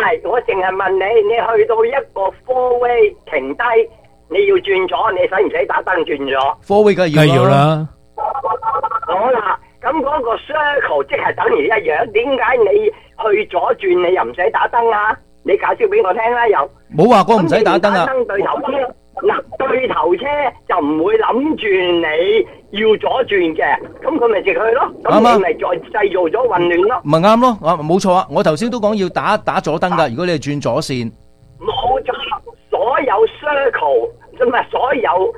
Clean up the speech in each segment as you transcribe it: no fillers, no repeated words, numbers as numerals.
係，我淨係問你，你去到一個 four way 停低，你要轉左，你使唔使打燈轉咗？ 4 way 梗係要啦。 好啦，咁嗰個 circle 即係等於一樣，點解你去左轉你又唔使打燈啊？你介紹俾我聽啦，又冇話過唔使打燈啊。 燈對頭車，嗱對頭車就唔會諗住你要左轉嘅，咁佢咪直去咯，咁你咪再製造咗混亂咯。 咪啱咯，冇錯啊！我頭先都講要打左燈㗎，如果你係轉左線。 冇錯，所有 circle 唔係所有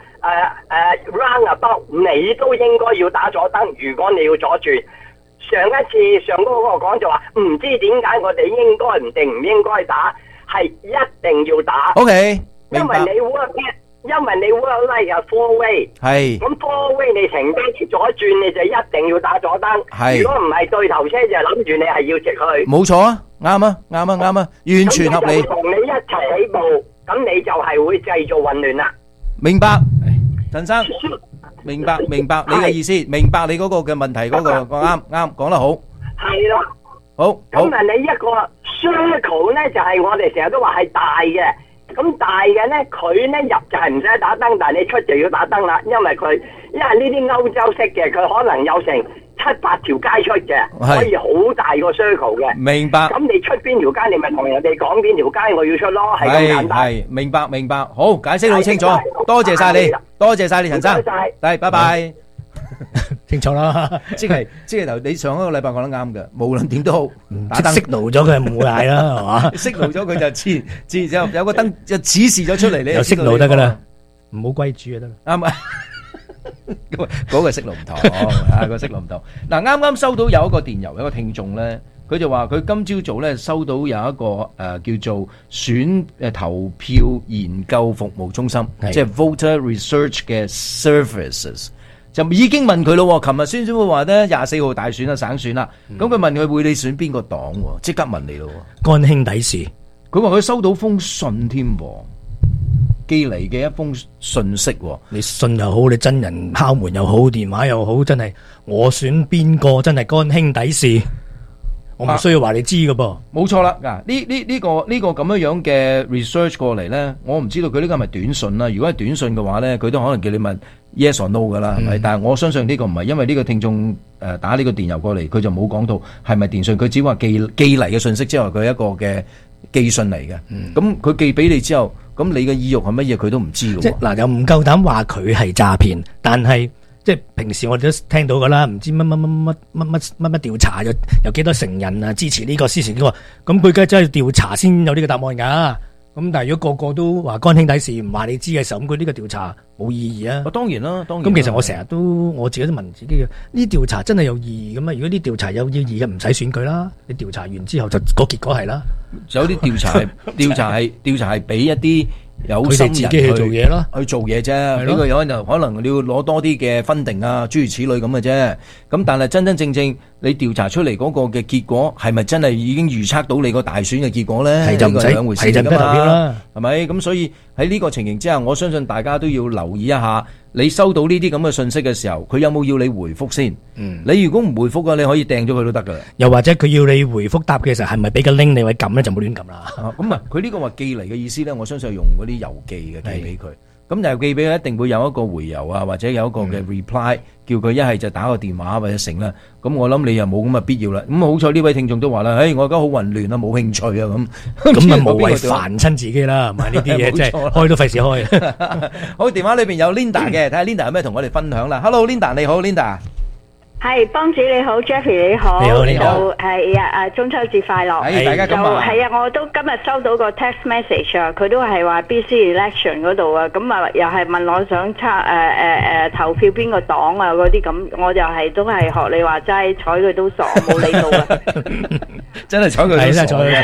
roundabout 你都應該要打左燈。如果你要左轉，上一次上嗰個講就話唔知點解我哋應該唔定唔應該打，係一定要打。 OK， 明白。 因為你 work like a four way， 係。 咁 four way 你停低左轉你就一定要打左燈。 係。 如果唔係對頭車就諗住你係要直去。 冇錯啊，啱啊，完全合理。 同你一齊起步，咁你就係會製造混亂啦。 明白，陳生，明白你嘅意思，明白你嗰個嘅問題嗰個啱講得好。 係咯。 好。 咁啊，你一個 circle 咧就係我哋成日都話係大嘅。咁大嘅咧，佢咧入就係唔使打燈，但係你出就要打燈啦，因為呢啲歐洲式嘅，佢可能有成7-8條街出嘅，可以好大個 circle 嘅。 明白。 咁你出邊條街，你咪同人哋講邊條街我要出咯，係咁簡單。 係，明白。好，解釋好清楚，多謝晒你，陳生。拜拜。 清楚啦， 即係頭你上一個禮拜講得啱嘅，無論點都好，打燈識路咗佢唔會嗌啦，係嘛？ 識路咗佢就自然有個燈就指示咗出嚟，你又識路得噶啦，唔好歸主就得啦。 啱啊，嗰個識路唔同，個識路唔同。嗱，啱收到有一個電郵，有一個聽眾咧，佢就話佢今朝早咧收到有一個叫做投票研究服務中心，即係 Voter Research 嘅 Services。就已經問佢咯，琴日宣傳會話咧24號大選啦，省選啦，咁佢問佢會你選邊個黨，即刻問你咯， 幹兄弟事， 佢話佢收到封信添，寄嚟嘅一封信息， 你信又好，你真人敲門又好，電話又好，真係我選邊個真係幹兄弟事，我唔需要話你知噶噃， 冇錯啦，嗱呢個咁樣嘅 research 過嚟咧，我唔知道佢呢個係咪短信啦，如果係短信嘅話咧，佢都可能叫你問。Yes or no 噶啦，係咪？但係我相信呢個唔係，因為呢個聽眾打呢個電郵過嚟，佢就冇講到係咪電信，佢只話寄嚟嘅信息之後，佢係一個嘅寄信嚟嘅。咁佢寄俾你之後，咁你嘅意欲係乜嘢，佢都唔知嘅。 即係嗱，又唔夠膽話佢係詐騙，但係即係平時我哋都聽到噶啦，唔知乜調查有幾多成人啊支持呢個支持呢個，咁佢梗係真係調查先有呢個答案噶。咁但係如果個個都話乾兄弟事唔話你知嘅時候，咁佢呢個調查冇意義啊！ 當然啦。咁其實我成日都我自己都問自己嘅，呢調查真係有意義嘅咩？如果啲調查有意義嘅，唔使選舉啦。你調查完之後就個結果係啦。 有啲調查係俾一啲有心人自己去做嘢咯， 去做嘢啫。呢個有可能你要攞多啲嘅分定啊，諸如此類咁嘅啫。咁但係真正你調查出嚟嗰個嘅結果係咪真係已經預測到你個大選嘅結果咧？ 係就唔使兩回事噶嘛， 係咪？咁所以喺呢個情形之下，我相信大家都要留意一下，你收到呢啲咁嘅信息嘅時候，佢有冇要你回覆先？你如果唔回覆嘅，你可以掟咗佢都得噶啦。 又或者佢要你回覆答嘅時候，係咪俾個 link 你位撳咧，就冇亂撳啦。 咁啊，佢呢個話寄嚟嘅意思咧，我相信係用嗰啲郵寄嘅寄俾佢。咁郵寄俾佢一定會有一個回郵啊，或者有一個嘅 reply，叫佢一係就打個電話或者成啦。咁我諗你又冇咁嘅必要啦。咁好彩呢位聽眾都話啦，我而家好混亂啊，冇興趣啊咁。 咁啊無謂煩親自己啦，係咪呢啲嘢即係開都費事開。 好，電話裏邊有 Linda 嘅，睇下 Linda 有咩同我哋分享啦。Hello Linda，你好 Linda。 係幫主你好 Jeffrey 你好， 你好， 係中秋節快樂。 係大家今日係啊，我都今日收到個 text message 啊，佢都係話 BC election 嗰度啊，咁啊又係問我想投票邊個黨啊嗰啲咁，我就係都係學你話齋，睬佢都傻，冇理到啊。 真係睬佢都傻嘅。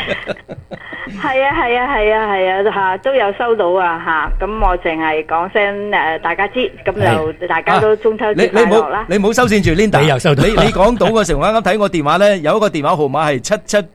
係啊吓，都有收到啊吓，咁我淨係講聲大家知，咁就大家都中秋節快樂啦。 你唔好收線住 Linda， 你又收到。你講到嘅時候，我啱啱睇我電話咧，有一個電話號碼係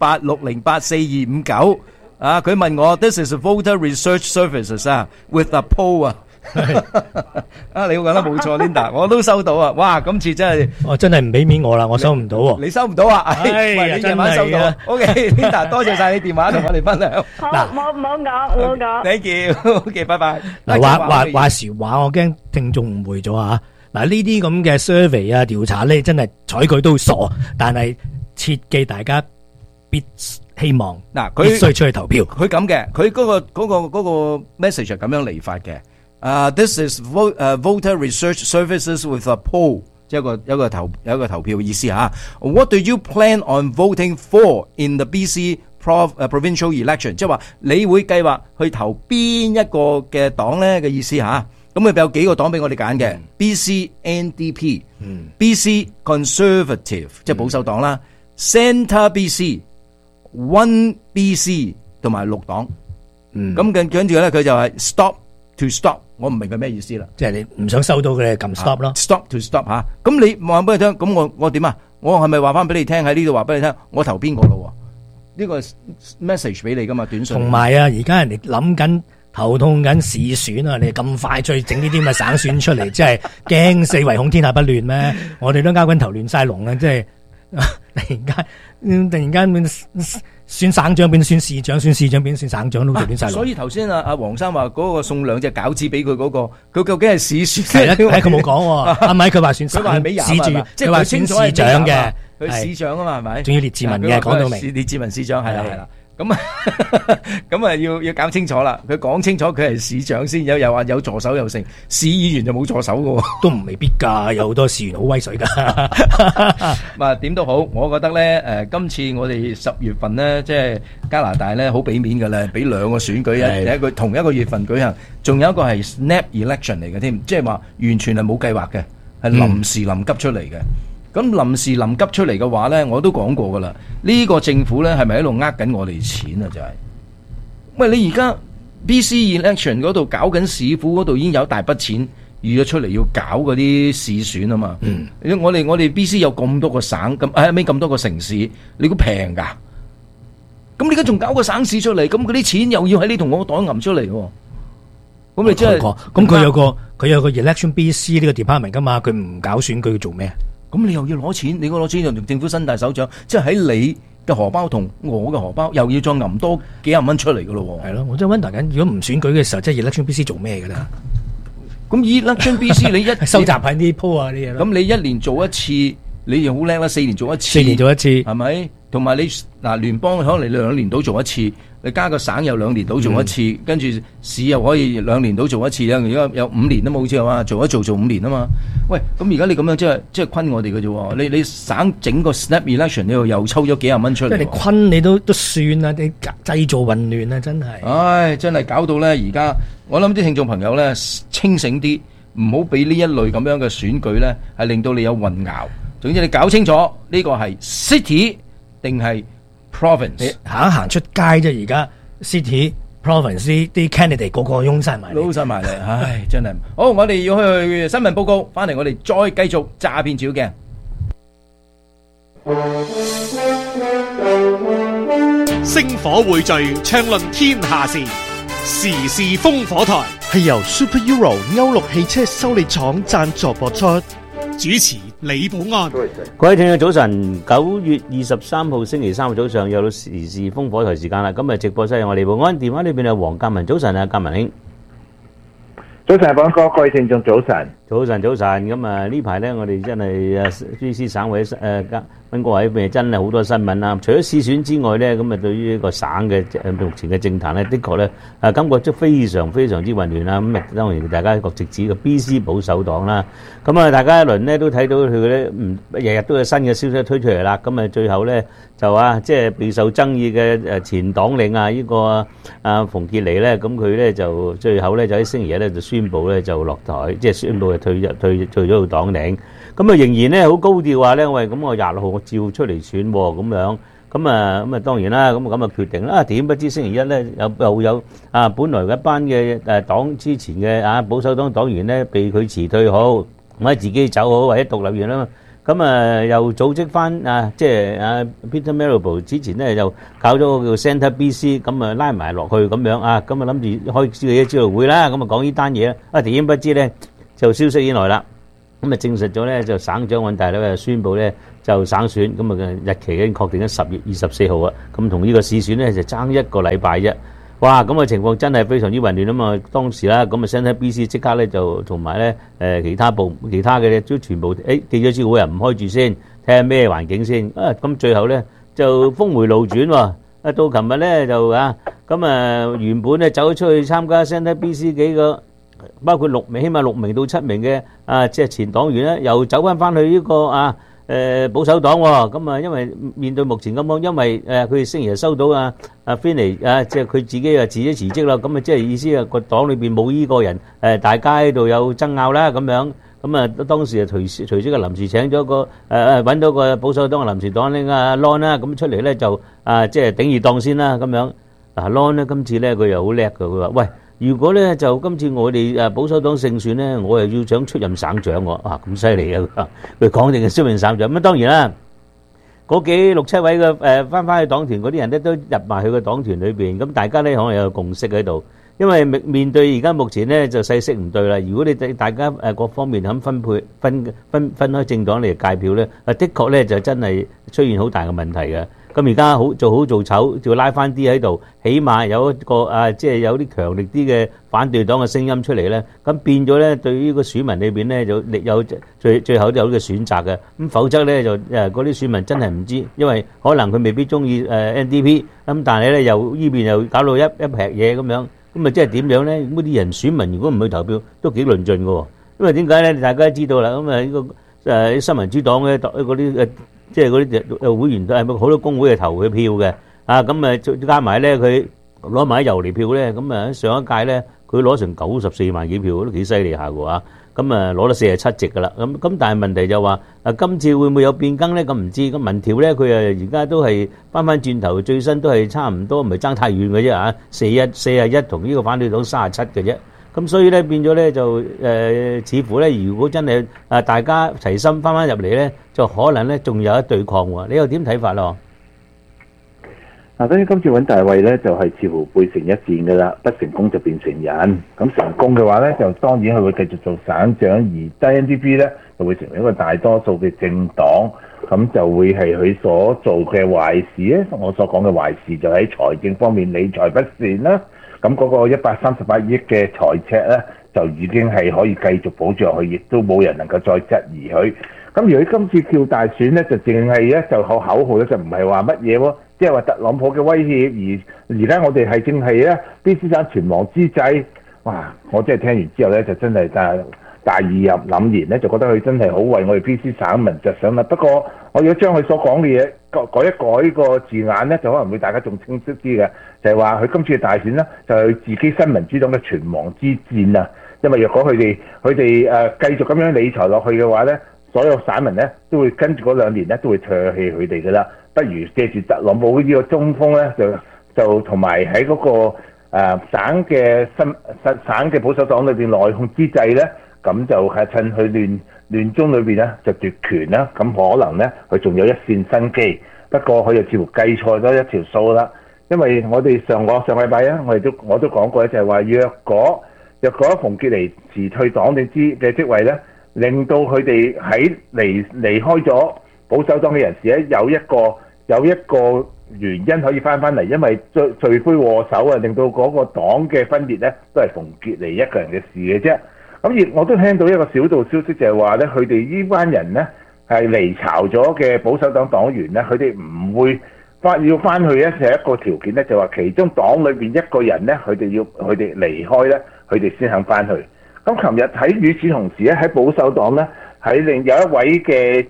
778608429啊，佢問我 This is voter research services 啊 ，with a poll 啊。 啊，你講得冇錯，Linda，我都收到啊！哇，今次真係我真係唔俾面我啦，我收唔到喎。 你收唔到啊？ 哎呀喂，你夜晚收到真係啊。 OK，Linda，多謝晒你電話同我哋分享。 好，冇講。 Thank you，OK，拜拜。 嗱，話時話，我驚聽眾誤會咗啊！嗱，呢啲咁嘅 survey 啊調查咧，真係睬佢都傻，但係切記大家必希望嗱， 必須出去投票。 佢咁嘅，佢嗰個 message 係咁樣嚟法嘅。This is voter research services with a poll， 即係有一個投票嘅意思嚇。What do you plan on voting for in the BC provincial election？ 即係話你會計劃去投邊一個嘅黨咧嘅意思嚇。咁佢有幾個黨俾我哋揀嘅？BC NDP、BC Conservative 即係保守黨啦，Centre BC、One BC 同埋綠黨。咁跟住咧，佢就係 stop to stop， 我唔明佢咩意思啦。 即係你唔想收到嘅撳 stop 咯。 stop to stop 嚇。咁你話俾佢聽，咁我點啊？我係咪話翻俾你聽喺呢度話俾你聽，我投邊個咯？呢個 message 俾你噶嘛，短信。 同埋啊，而家人哋諗緊。頭痛緊市選啊！你咁快再整呢啲咁嘅省選出嚟，真係驚四唯恐天下不亂咩？我哋都交緊頭亂晒龍啊！即係突然間變選省長變選市長，選市長變選省長都亂晒龍。 所以頭先阿黃生話嗰個送兩隻餃子俾佢嗰個，佢究竟係市選？ 係啦，佢冇講喎。阿咪佢話選佢話係美人市長， 即係佢話選市長嘅， 佢市長啊嘛，係咪？ 仲要列治文嘅，講到明。 列治文市長係啦。咁啊要搞清楚啦，佢講清楚佢係市長先，又話有助手又成，市議員就冇助手嘅， 都唔未必㗎，有好多市議員好威水㗎。 啊點都好，我覺得咧今次我哋10月份咧，即係加拿大咧好俾面㗎啦，俾兩個選舉第一個同一個月份舉行，仲有一個係 snap election 嚟嘅添，即係話完全係冇計劃嘅，係臨時臨急出嚟嘅。咁臨時臨急出嚟嘅話呢，我都講過噶啦。呢個政府呢係咪喺度呃緊我哋錢啊？就係，喂，你而家 BC election 嗰度搞緊市府嗰度已經有大筆錢預咗出嚟要搞嗰啲市選啊嘛。我哋 BC 有咁多個省咁多個城市，你估平㗎？咁你而家仲搞個省市出嚟，咁嗰啲錢又要喺你同我袋揞出嚟喎。咁你真係咁佢有個 election BC 呢個 department 㗎嘛？佢唔搞選舉做咩？ 咁你又要攞錢，你攞錢就同政府伸大手掌，即係喺你嘅荷包同我嘅荷包又要再揞多幾廿蚊出嚟噶咯喎。係咯，我真係 wonder緊，如果唔選舉嘅時候，即係 election BC 做咩嘅咧？ 咁 election BC 你一收集喺啲鋪啊啲嘢咯。 咁你1年做一次，你又好叻啦，4年做一次。 4年做一次， 係咪？同埋你聯邦可能你2年到做一次，你加個省又2年到做一次，跟住市又可以2年到做一次啦。而家有5年都冇好似係嘛，做5年啊嘛。喂，咁而家你咁樣即係昆我哋嘅啫喎。你省整個 snap election 呢度又抽咗幾廿蚊出嚟。 即係你昆你都算啦，你製造混亂啊，真係。 唉，真係搞到咧，而家我諗啲聽眾朋友咧清醒啲，唔好俾呢一類咁樣嘅選舉咧係令到你有混淆。總之你搞清楚呢個係 city 定係 province。 你行出街啫，而家 city。province 啲 candidate 個個擁晒埋， 撈晒埋嚟，唉，真係好！我哋要去新聞報告，翻嚟我哋再繼續詐騙照鏡。 星火匯聚，暢論天下事，時事烽火台係由 Super Euro 歐陸汽車修理廠贊助播出。 主持李寶安。 各位聽眾早晨，9月23號星期3早上又到時事烽火台時間啦。今日直播室有我李寶安，電話裏邊有黃鑑文。早晨啊，鑑文兄。 早晨，寶安哥，各位聽眾早晨。 早晨，咁啊呢排咧，我哋真係BC 省委溫哥華呢邊真係好多新聞啦。除咗市選之外咧，咁啊對於呢個省嘅目前嘅政壇咧，的確咧感覺都非常之混亂啦。咁當然大家一個直指嘅 BC 保守黨啦。咁啊，大家一輪咧都睇到佢咧，日日都有新嘅消息推出嚟啦。咁啊，最後咧就即係備受爭議嘅前黨領啊，呢個馮傑尼咧，咁佢咧就最後咧就喺星期日咧就宣布咧就落台，即係宣布退咗做黨領。咁啊，仍然咧好高調話咧，喂，咁我26號我照出嚟選喎，咁樣，咁啊當然啦，咁啊決定啦，點不知星期一咧又有本來一班嘅黨之前嘅保守黨黨員咧被佢辭退好，或者自己走好，或者獨立員啦， 咁又組織翻即係Peter Marable 之前咧就搞咗個叫 Centre BC， 咁拉埋落去咁樣咁諗住開自己嘅招待會啦，咁講呢單嘢點不知咧就消息以來啦，咁證實咗咧就省長尹大咧宣布咧就省選，咁日期已經確定咗10月24號啊，咁同呢個市選咧就爭1個禮拜啫。哇！咁嘅情況真係非常之混亂啊嘛！當時啦，咁Centre BC即刻咧就同埋咧其他嘅咧都全部記咗招會唔開住先，睇下咩環境先。咁最後咧就峰回路轉喎。到琴日咧就原本咧走出去參加Centre BC幾個，包括起碼6名到7名嘅即係前黨員咧，又走翻去呢個保守黨喎。咁因為面對目前咁樣，因為佢哋星期日收到Finley 即係佢自己自己辭職啦，咁即係意思個黨裏邊冇依個人，大家喺度有爭拗啦咁樣。咁當時就隨即臨時請咗個揾到個保守黨嘅臨時黨拎Lon 啦，咁出嚟咧就即係頂二檔先啦咁樣。Lon 咧今次咧佢又好叻㗎，佢話喂，如果咧就今次我哋保守黨勝選咧，我又要想出任省長喎。咁犀利啊！佢講定係出任省長。咁當然啦，嗰6、7位嘅翻去黨團嗰啲人咧都入埋去個黨團裏邊，咁大家咧可能有個共識喺度。因為面對而家目前咧就勢色唔對啦。如果你大家各方面肯分開政黨嚟界票咧，的確咧就真係出現好大嘅問題嘅。咁而家做好做醜，就拉翻啲喺度，起碼有一個即係有啲強力啲嘅反對黨嘅聲音出嚟咧。咁變咗咧，對於個選民裏邊咧就有最後都有呢個選擇嘅。咁否則咧就嗰啲選民真係唔知，因為可能佢未必中意NDP，咁但係咧又呢邊又搞到一劈嘢咁樣。咁即係點樣咧？咁啲人選民如果唔去投票，都幾論盡嘅喎。因為點解咧？大家都知道啦。咁呢個新民主黨嘅嗰啲即係嗰啲會員都係好多工會係投佢票嘅。咁加埋咧，佢攞埋啲遊離票咧，咁上一屆咧，佢攞成94萬幾票，都幾犀利下嘅喎。咁攞得47席㗎啦。咁但係問題就話今次會唔會有變更咧？咁唔知。咁民調咧，佢而家都係翻轉頭，最新都係差唔多，唔係爭太遠嘅啫41同呢個反對黨37嘅啫。咁所以咧變咗咧就似乎咧，如果真係大家齊心翻入嚟咧，就可能咧仲有一對抗喎。你又點睇法咯？ 當然今次揾大衛咧，就係似乎背成一戰㗎啦，不成功就變成仁。咁成功嘅話咧，就當然佢會繼續做省長，而 NDP 咧就會成為一個大多數嘅政黨，咁就會係佢所做嘅壞事咧。我所講嘅壞事就喺財政方面理財不善啦。咁嗰個138億嘅財赤咧，就已經係可以繼續保障佢，亦都冇人能夠再質疑佢。咁如果今次叫大選咧，就淨係咧就口號咧，就唔係話乜嘢喎。即係話特朗普嘅威脅，而家我哋係正係咧BC省存亡之際，哇！我真係聽完之後咧，就真係大義凜然咧，就覺得佢真係好為我哋BC省民着想啦。不過我要將佢所講嘅嘢改一改個字眼咧，就可能會大家仲清晰啲嘅，就係話佢今次嘅大選咧，就係自己新民主黨嘅存亡之戰啊！因為若果佢哋繼續咁樣理財落去嘅話咧，所有省民咧都會跟住嗰2年咧都會唾棄佢哋噶啦。不如借住特朗普呢個中鋒咧，就同埋喺嗰個省嘅保守黨裏邊內訌之際咧，咁就係趁佢亂中裏邊咧就奪權啦。咁可能咧佢仲有一線生機，不過佢就似乎計錯咗一條數啦。因為我哋上禮拜啊，我都講過咧，就係話若果馮傑尼辭退黨政嘅職位咧，令到佢哋喺離開咗保守黨嘅人士咧，有一個原因可以翻嚟，因為罪魁禍首啊，令到嗰個黨嘅分裂咧，都係馮傑尼一個人嘅事嘅啫。咁亦我都聽到一個小道消息，就係話咧，佢哋呢班人咧係離巢咗嘅保守黨黨員咧，佢哋唔會要翻去咧，係一個條件咧，就話其中黨裏邊一個人咧，佢哋離開咧，佢哋先肯翻去。咁琴日喺與此同時咧，喺保守黨咧，喺另有一位嘅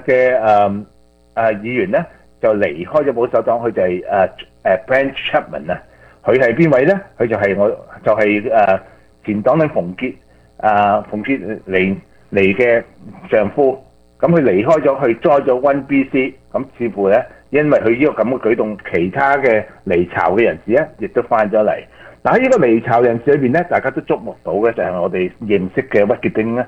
議員咧，就離開咗保守黨，佢就係Brent Chapman 啊。佢係邊位咧？佢就係前黨領馮傑尼嘅丈夫。咁佢離開咗，去 join 咗 1BC。咁似乎咧，因為佢呢個咁嘅舉動，其他嘅離巢嘅人士咧，亦都翻咗嚟。嗱喺呢個離巢人士裏邊咧，大家都觸目到嘅就係我哋認識嘅屈傑丁咧。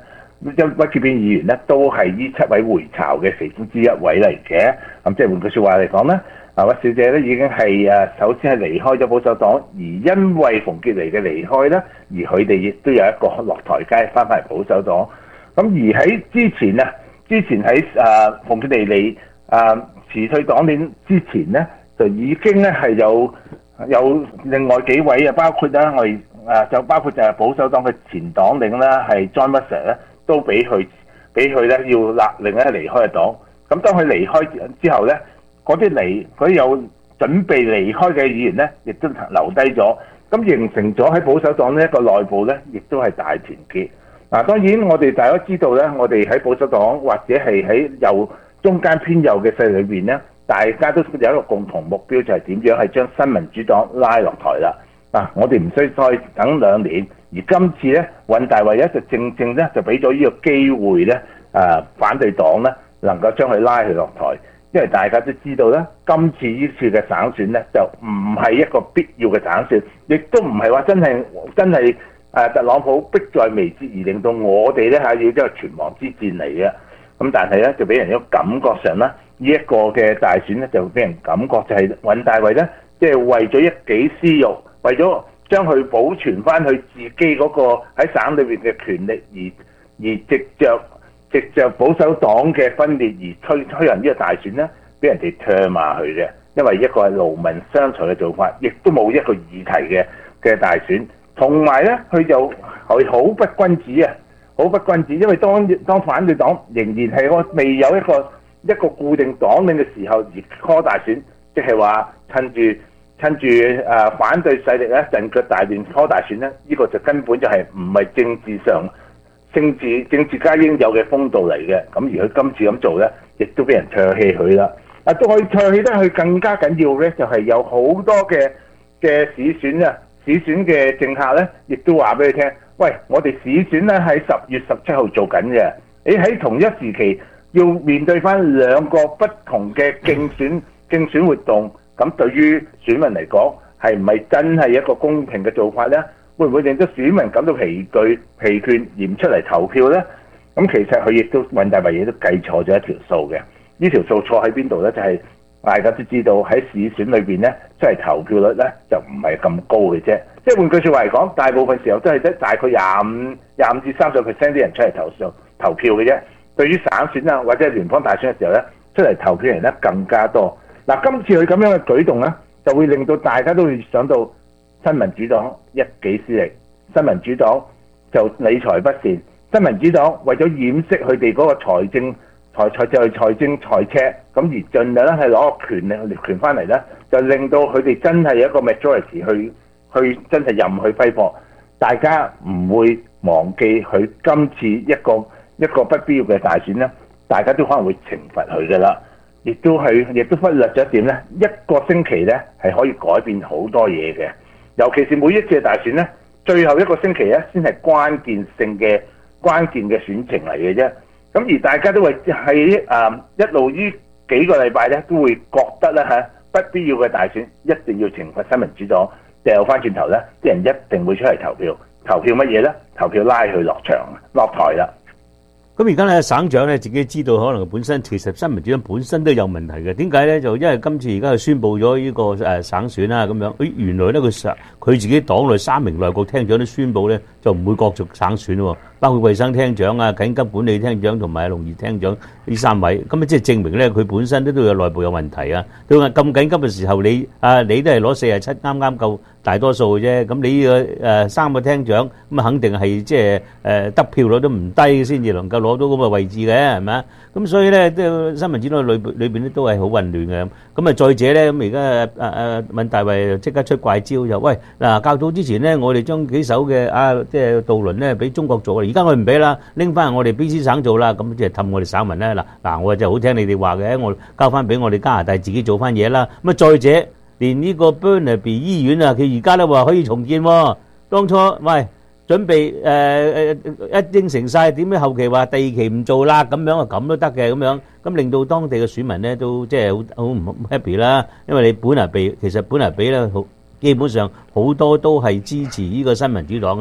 屈志邊議員咧都係呢7位回巢嘅其中之一位嚟嘅。咁即係換句説話嚟講咧，屈小姐咧已經係首先係離開咗保守黨，而因為馮潔妮嘅離開咧，而佢哋亦都有一個落台階翻返嚟保守黨。咁而喺之前喺馮潔妮辭退黨鏈之前咧，就已經咧係有另外幾位包括咧包括就係保守黨嘅前黨領啦，係 John Russell 咧，都俾佢咧要勒令咧離開黨。咁當佢離開之後咧，嗰啲有準備離開嘅議員咧，亦都留低咗，咁形成咗喺保守黨呢一個內部咧，亦都係大團結。當然我哋大家知道咧，我哋喺保守黨或者係喺中間偏右嘅勢力裏邊咧，大家都有一個共同目標，就係點樣係將新民主黨拉落台啦。我哋唔需再等2年，而今次咧，尹大維咧就正咧就俾咗呢個機會咧，反對黨咧能夠將佢拉佢落台，因為大家都知道咧，今次呢次嘅省選咧就唔係一個必要嘅省選，亦都唔係話真係特朗普迫在眉睫而令到我哋咧要一個存亡之戰嚟嘅。咁但係咧就俾人一個感覺上啦，呢一個嘅大選咧就俾人感覺就係尹大維咧，即係為咗一己私欲，為咗將佢保存翻佢自己嗰個喺省裏邊嘅權力，而藉着保守黨嘅分裂而推行呢個大選咧，俾人哋唾罵佢嘅，因為一個係勞民傷財嘅做法，亦都冇一個議題嘅大選，同埋咧佢就係好不君子啊！好不君子，因為當反對黨仍然係未有一個固定黨領嘅時候而 call 大選，即係話趁住反對勢力咧陣腳大亂 call 大選咧，呢個就根本就係唔係政治家應有嘅風度嚟嘅。咁而佢今次咁做咧，亦都俾人唾棄佢啦。都可以唾棄得佢更加緊要嘅就係有好多嘅市選嘅政客咧，亦都話俾佢聽。喂，我哋市選咧喺10月17號做緊嘅，你喺同一時期要面對翻2個不同嘅競選活動，咁對於選民嚟講係唔係真係一個公平嘅做法呢？會唔會令到選民感到疲倦而唔出嚟投票呢？咁其實佢亦都尹大維亦都計錯咗一條數嘅，呢條數錯喺邊度呢？就係大家都知道喺市選裏邊咧，出嚟投票率咧就唔係咁高嘅啫。即係換句説話嚟講，大部分時候都係得大概25至30% 啲人出嚟投票嘅啫。對於省選啊或者聯邦大選嘅時候咧，出嚟投票人咧更加多。今次佢咁樣嘅舉動咧，就會令到大家都會想到新民主黨一己私利，新民主黨就理財不善，新民主黨為咗掩飾佢哋嗰個財政赤，咁而盡量咧係攞個權翻嚟咧，就令到佢哋真係有一個 majority 去真係任佢揮霍。大家唔會忘記佢今次一個不必要嘅大選咧，大家都可能會懲罰佢噶啦。亦都忽略咗一點咧，一個星期咧係可以改變好多嘢嘅，尤其是每一次嘅大選咧，最後一個星期咧先係關鍵嘅選情嚟嘅啫。咁而大家都會喺一路呢幾個禮拜咧，都會覺得咧不必要嘅大選一定要懲罰新民主黨，掉翻轉頭咧，啲人一定會出嚟投票。投票乜嘢咧？投票拉佢落台啦。 咁而家咧，省長咧自己知道，可能本身其實新民主黨本身都有問題嘅。點解咧？就因為今次而家佢宣布咗呢個省選啦，咁樣，原來咧佢自己黨內3名內閣廳長都宣布咧，就唔會角逐省選喎，包括衛生廳長啊、緊急管理廳長同埋農業廳長呢3位。咁即係證明咧，佢本身都有內部有問題啊。佢話咁緊急嘅時候，你都係攞47啱夠大多數嘅啫。咁你呢個3個廳長咁肯定係即係得票率都唔低先至能夠攞到咁嘅位置嘅，係咪啊？咁所以咧，都新民主黨裏邊咧都係好混亂嘅。咁啊，再者咧，咁而家尹大維即刻出怪招，就喂嗱，較早之前咧，我哋將幾艘嘅即係渡輪咧俾中國做，而家我唔俾啦，拎翻我哋 BC 省做啦，咁即係氹我哋省民咧。嗱，我就好聽你哋話嘅，我交翻俾我哋加拿大自己做翻嘢啦。咁啊，再者連呢個 Burnaby 醫院啊，佢而家都話可以重建喎。當初喂準備一應承晒，點解後期話第2期唔做啦？咁樣啊，咁都得嘅咁樣，咁令到當地嘅選民咧都即係好唔 happy 啦。因為你本來俾咧，基本上好多都係支持呢個新民主黨嘅，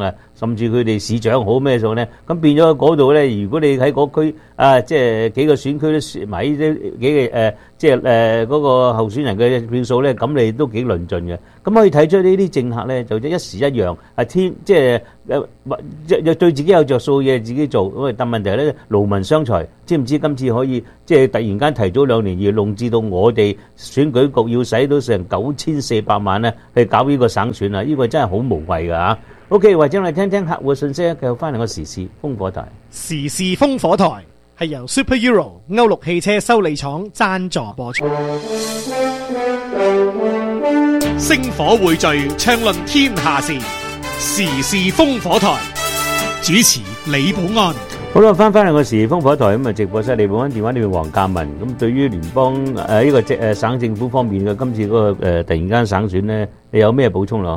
甚至佢哋市長好咩數咧，咁變咗嗰度咧，如果你喺嗰區即係幾個選區都輸埋呢啲幾個即係嗰個候選人嘅票數咧，咁你都幾論盡嘅。咁可以睇出呢啲政客咧，就一時一樣即係對自己有着數嘅嘢自己做，咁但問題咧勞民傷財，知唔知今次可以即係突然間提早2年而弄至到我哋選舉局要使到成9400萬咧去搞呢個省選啊？呢個真係好無謂㗎嚇。OK， 或者我哋聽聽客戶信息，繼續翻嚟個時事烽火台。 時事烽火台係由 Super Euro 歐陸汽車修理廠贊助播出。星火匯聚，暢論天下事。時事烽火台主持李寶安。 好啦，翻嚟個時事烽火台咁啊，直播室李寶安電話裏面黃鑑文。咁對於聯邦呢個省政府方面嘅今次嗰個突然間省選咧，你有咩補充咯？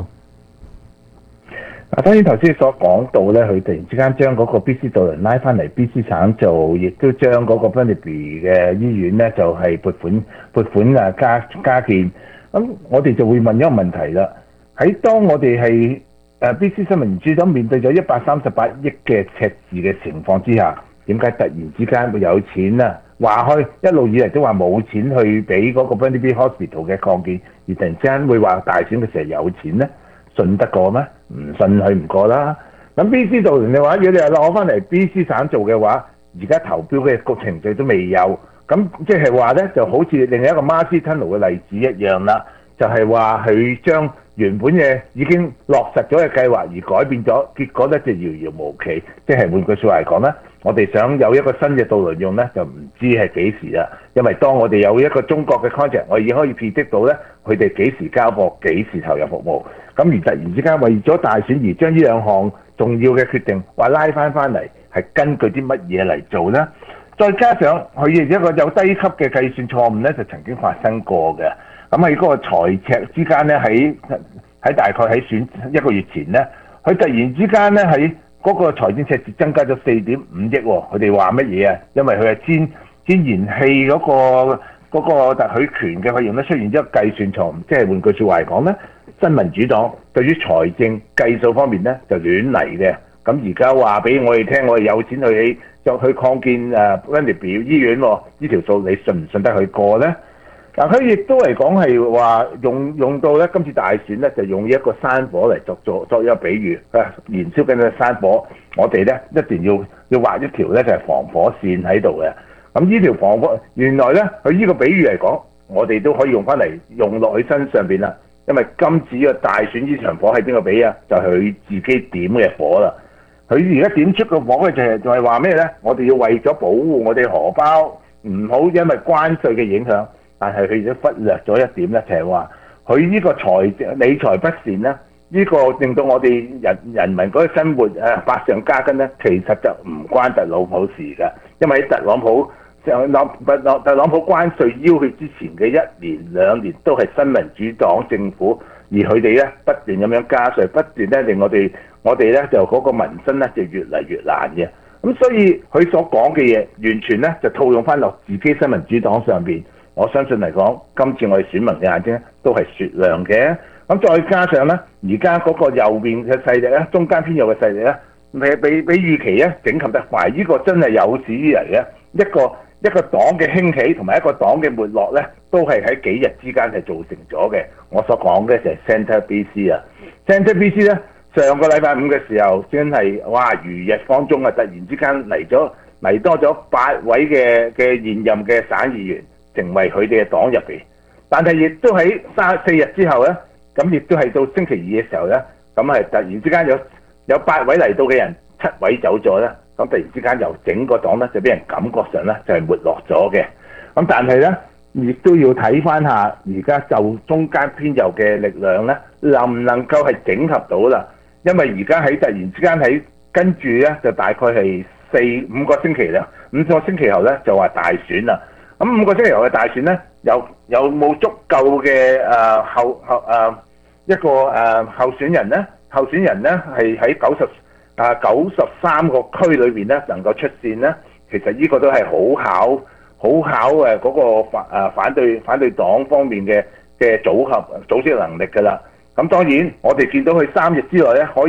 當然頭先所講到咧，佢突然之間將嗰個 BC 渡輪拉翻嚟 BC 省做，亦都將嗰個 Burnaby 嘅醫院咧就係撥款加建。咁我哋就會問一個問題啦，喺當我哋係BC 新民主黨面對咗138億嘅赤字嘅情況之下，點解突然之間會有錢啊？話開一路以嚟都話冇錢去俾嗰個 Burnaby Hospital 嘅擴建，而突然之間會話大選嘅時候有錢咧？信得過咩？唔信佢唔過啦。咁 BC 做完嘅話，如果你係攞翻嚟 BC 省做嘅話，而家投標嘅個程序都未有，咁即係話咧，就好似另一個 Marcy Tunnel 嘅例子一樣啦，就係話佢將原本嘅已經落實咗嘅計劃而改變咗，結果咧就遙遙無期。即係換句説話嚟講咧，我哋想有一個新嘅渡輪用咧，就唔知係幾時啦。因為當我哋有一個中國嘅 contract，我已經可以 predict 到咧，佢哋幾時交貨，幾時投入服務。咁而突然之間為咗大選而將呢兩項重要嘅決定話拉翻嚟，係根據啲乜嘢嚟做呢？再加上佢一個有低級嘅計算錯誤咧，就曾經發生過嘅。咁喺嗰個財赤之間咧，喺大概喺選1個月前咧，佢突然之間咧喺嗰個財政赤字增加咗4.5億喎。佢哋話乜嘢啊？因為佢係天然氣嗰個特許權嘅費用咧出現咗計算錯誤，即係換句説話嚟講咧。新民主黨對於財政計數方面咧就亂嚟嘅，咁而家話俾我哋聽，我哋有錢去擴建Burnaby 醫院喎，呢條數你信唔信得佢過咧？嗱，佢亦都嚟講係話用到咧今次大選咧就用一個山火嚟作一個比喻，燃燒緊嘅山火，我哋咧一定要畫一條咧就係防火線喺度嘅。咁呢條防火原來咧佢呢個比喻嚟講，我哋都可以用翻嚟用落佢身上邊啦。因為今次嘅大選呢場火係邊個俾啊？就係佢自己點嘅火啦。佢而家點出個火嘅就係話咩咧？我哋要為咗保護我哋荷包，唔好因為關稅嘅影響。但係佢都忽略咗一點咧，就係話佢呢個理財不善咧，呢個令到我哋人民嗰個生活百上加斤咧，其實就唔關特朗普事㗎。因為喺特朗普關稅要佢之前嘅1年2年都係新民主黨政府，而佢哋咧不斷咁樣加稅，不斷咧令我哋咧就嗰個民生咧就越嚟越難嘅。咁所以佢所講嘅嘢完全咧就套用翻落自己新民主黨上邊。我相信嚟講，今次我哋選民嘅眼睛都係雪亮嘅。咁再加上咧，而家嗰個右邊嘅勢力咧，中間偏右嘅勢力咧，比預期咧整合得快。呢個真係有史以嚟嘅一個黨嘅興起同埋一個黨嘅沒落咧，都係喺幾日之間係造成咗嘅。我所講嘅就係 Centre BC 啊 ，Centre BC 咧上個禮拜5嘅時候，真係哇如日方中啊！突然之間嚟多咗8位嘅現任嘅省議員成為佢哋嘅黨入邊，但係亦都喺4日之後咧，咁亦都係到星期2嘅時候咧，咁係突然之間有8位嚟到嘅人，7位走咗咧。咁突然之間由整個黨咧就俾人感覺上咧就係沒落咗嘅。咁但係咧亦都要睇翻下而家就中間偏右嘅力量咧能唔能夠係整合到啦？因為而家喺突然之間喺跟住咧就大概係5個星期啦，5個星期後咧就話大選啦。咁5個星期後嘅大選咧有冇足夠嘅一個候選人咧？候選人咧係喺93個區裏邊咧能夠出線咧，其實呢個都係好考嗰個反對黨方面嘅組織能力㗎啦。咁當然我哋見到佢3日之內咧可以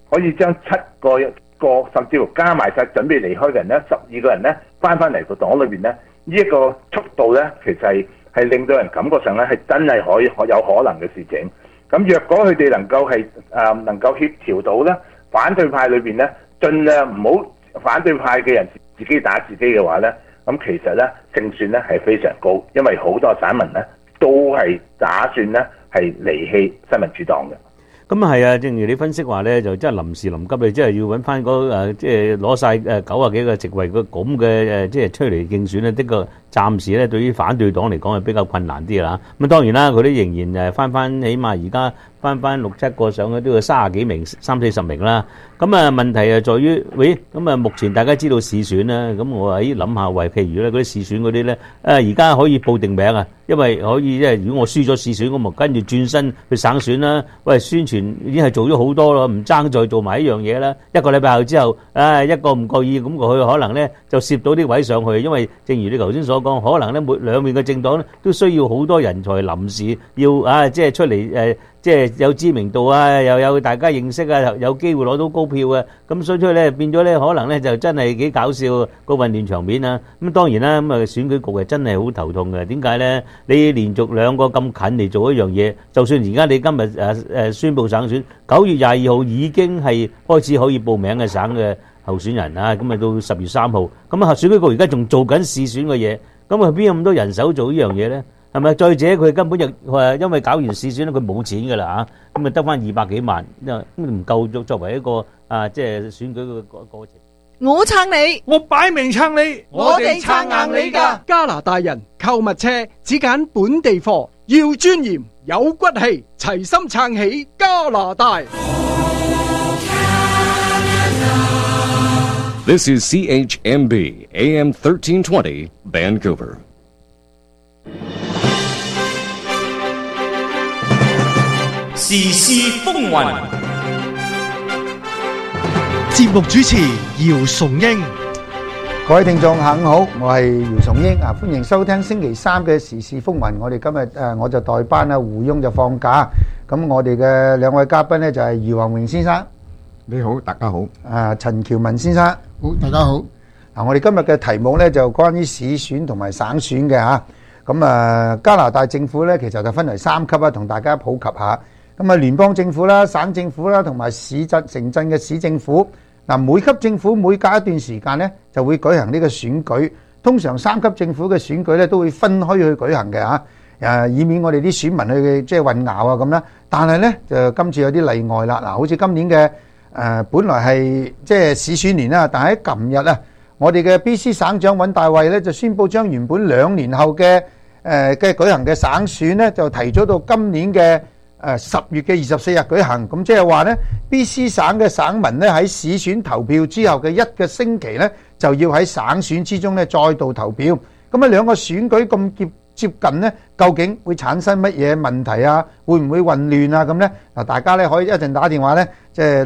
可以將7個甚至乎加埋晒準備離開嘅人咧，12個人咧翻嚟個黨裏邊咧，呢一個速度咧，其實係令到人感覺上咧係真係有可能嘅事情。咁若果佢哋能夠能夠協調到咧，反對派裏邊咧，盡量唔好反對派嘅人自己打自己嘅話咧，咁其實咧勝算咧係非常高，因為好多散民咧都係打算咧係離棄新民主黨嘅。 咁啊係啊，正如你分析話咧，就真係臨時臨急，你真係要揾翻嗰即係攞晒90幾個席位嘅咁嘅即係出嚟競選咧，的確暫時咧對於反對黨嚟講係比較困難啲啦。咁當然啦，佢都仍然翻起碼而家翻6、7個上去都要30幾名、30-40名啦。咁啊問題係在於，咁啊目前大家知道市選啦，咁我喺諗下為譬如咧嗰啲市選嗰啲咧，而家可以報定名啊，因為可以即係如果我輸咗市選，咁咪跟住轉身去省選啦。喂，宣傳已經係做咗好多咯，唔爭再做埋一樣嘢啦。1個禮拜後之後，一個唔夠意，咁佢可能咧就攝到啲位上去，因為正如你頭先所講，可能咧兩面嘅政黨咧都需要好多人才臨時要即係出嚟即係有知名度啊，又有大家認識啊，有機會攞到高票啊，咁所以出去咧變咗咧，可能咧就真係幾搞笑個混亂場面啊！咁當然啦，咁啊選舉局係真係好頭痛嘅。點解咧？你連續2個咁近嚟做一樣嘢，就算而家你今日宣布省選，9月22號已經係開始可以報名嘅省嘅候選人啊，咁啊到10月3號，咁啊選舉局而家仲做緊試選嘅嘢，咁啊邊有咁多人手做呢樣嘢咧？係咪？再者佢根本就因為搞完試選咧，佢冇錢㗎啦嚇，咁啊得翻200幾萬，咁唔夠作為一個即係選舉嘅過程。 我撐你， 我擺明撐你， 我哋撐硬你㗎。 加拿大人購物車只揀本地貨，要尊嚴有骨氣，齊心撐起加拿大。 This is CHMB AM 1320 Vancouver。 時事風雲， 節目主持姚崇英。 各位聽眾下午好，我係姚崇英啊，歡迎收聽星期3嘅時事風雲。我哋今日我就代班啊，胡庸就放假。咁我哋嘅兩位嘉賓呢，就係余宏榮先生， 你好，大家好。 陳喬文先生， 好，大家好。 我哋今日嘅題目呢，就關於市選同埋省選嘅嚇。咁加拿大政府呢，其實就分為3級啊，同大家普及下。咁聯邦政府啦、省政府啦，同埋市鎮、城鎮嘅市政府，每級政府每隔一段時間呢，就會舉行呢個選舉。通常3級政府嘅選舉呢，都會分開去舉行嘅嚇，以免我哋啲選民去即係混淆啊咁啦。但係呢，就今次有啲例外啦。好似今年嘅本來係即係市選年啦，但係喺琴日啊，我哋嘅 BC 省長尹大衛呢，就宣布將原本2年後嘅舉行嘅省選呢，就提早到今年嘅10月嘅24日舉行。咁即係話呢 BC 省嘅省民呢，喺市選投票之後嘅1個星期呢，就要喺省選之中呢再度投票。咁2個選舉咁接近呢，究竟會產生乜嘢問題啊？會唔會混亂啊？咁呢，大家呢可以一陣打電話呢，即係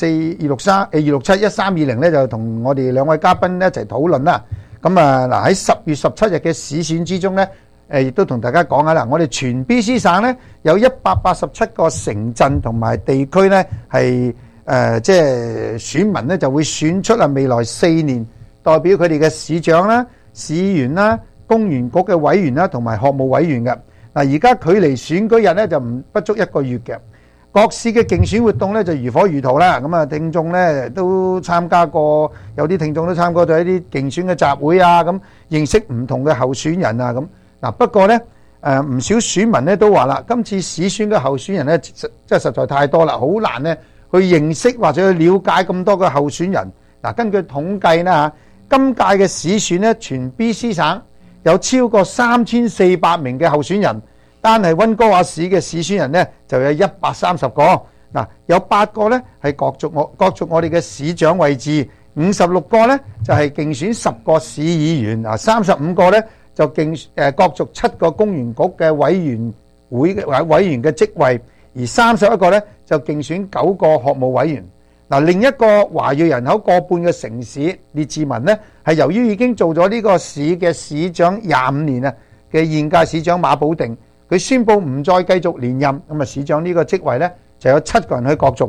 604-263-267-1320呢，就同我哋2位嘉賓一齊討論啦。咁喺10月17日嘅市選之中呢，亦都同大家講下啦，我哋全 BC 省呢，有187個城鎮同埋地區呢，係即係選民呢就會選出未來4年代表佢哋嘅市長啦、市員啦、公園局嘅委員啦同埋學務委員嘅。而家距離選舉日呢，就不足1個月嘅。各市嘅競選活動呢，就如火如荼啦。咁聽眾呢都參加過，有啲聽眾都參加咗一啲競選嘅集會啊，咁認識唔同嘅候選人啊咁。不過呢，唔少選民呢都話啦，今次市選嘅候選人呢，真係實在太多啦，好難呢去認識或者去了解咁多嘅候選人。根據統計呢，今屆嘅市選呢，全 BC 省有超過3400名嘅候選人，單係溫哥華市嘅市選人呢，就有130個。有8個呢係角逐我哋嘅市長位置，56個呢就係競選10個市議員，35個呢就角逐7個公園局嘅委員嘅職位，而31個呢就競選9個學務委員。另一個華裔人口過半嘅城市列治文呢，係由於已經做咗呢個市嘅市長25年嘅現屆市長馬保定，佢宣布唔再繼續連任，咁市長呢個職位呢就有7個人去角逐嘅。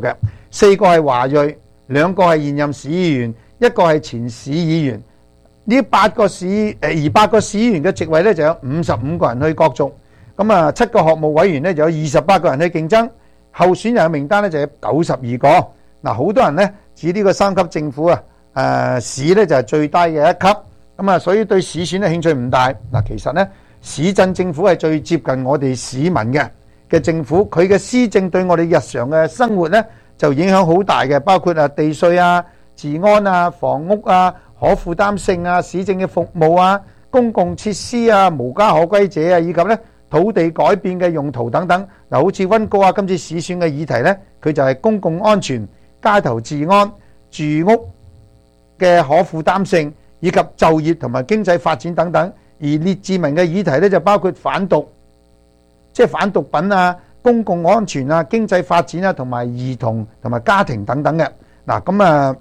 4個係華裔，2個係現任市議員，1個係前市議員。呢8個8個市議員嘅席位咧就有55個人去角逐。咁啊，7個學務委員咧就有28個人去競爭。候選人嘅名單咧就有92個。嗱，好多人咧指呢個3級政府市咧就係最低嘅1級。咁啊，所以對市選咧興趣唔大。嗱，其實咧市鎮政府係最接近我哋市民嘅政府，佢嘅施政對我哋日常嘅生活咧就影響好大嘅，包括地稅啊、治安啊、房屋啊、可負擔性啊、市政嘅服務啊、公共設施啊、無家可歸者啊，以及咧土地改變嘅用途等等。嗱，好似溫哥華今次市選嘅議題咧，佢就係公共安全、街頭治安、住屋嘅可負擔性，以及就業同埋經濟發展等等。而列治文嘅議題咧就包括反毒，即係反毒品啊、公共安全啊、經濟發展啊，同埋兒童同埋家庭等等嘅。嗱，咁啊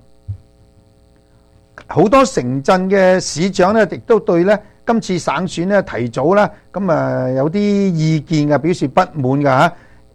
好多城鎮嘅市長咧，亦都對咧今次省選咧提早啦，咁啊有啲意見嘅，表示不滿㗎嚇。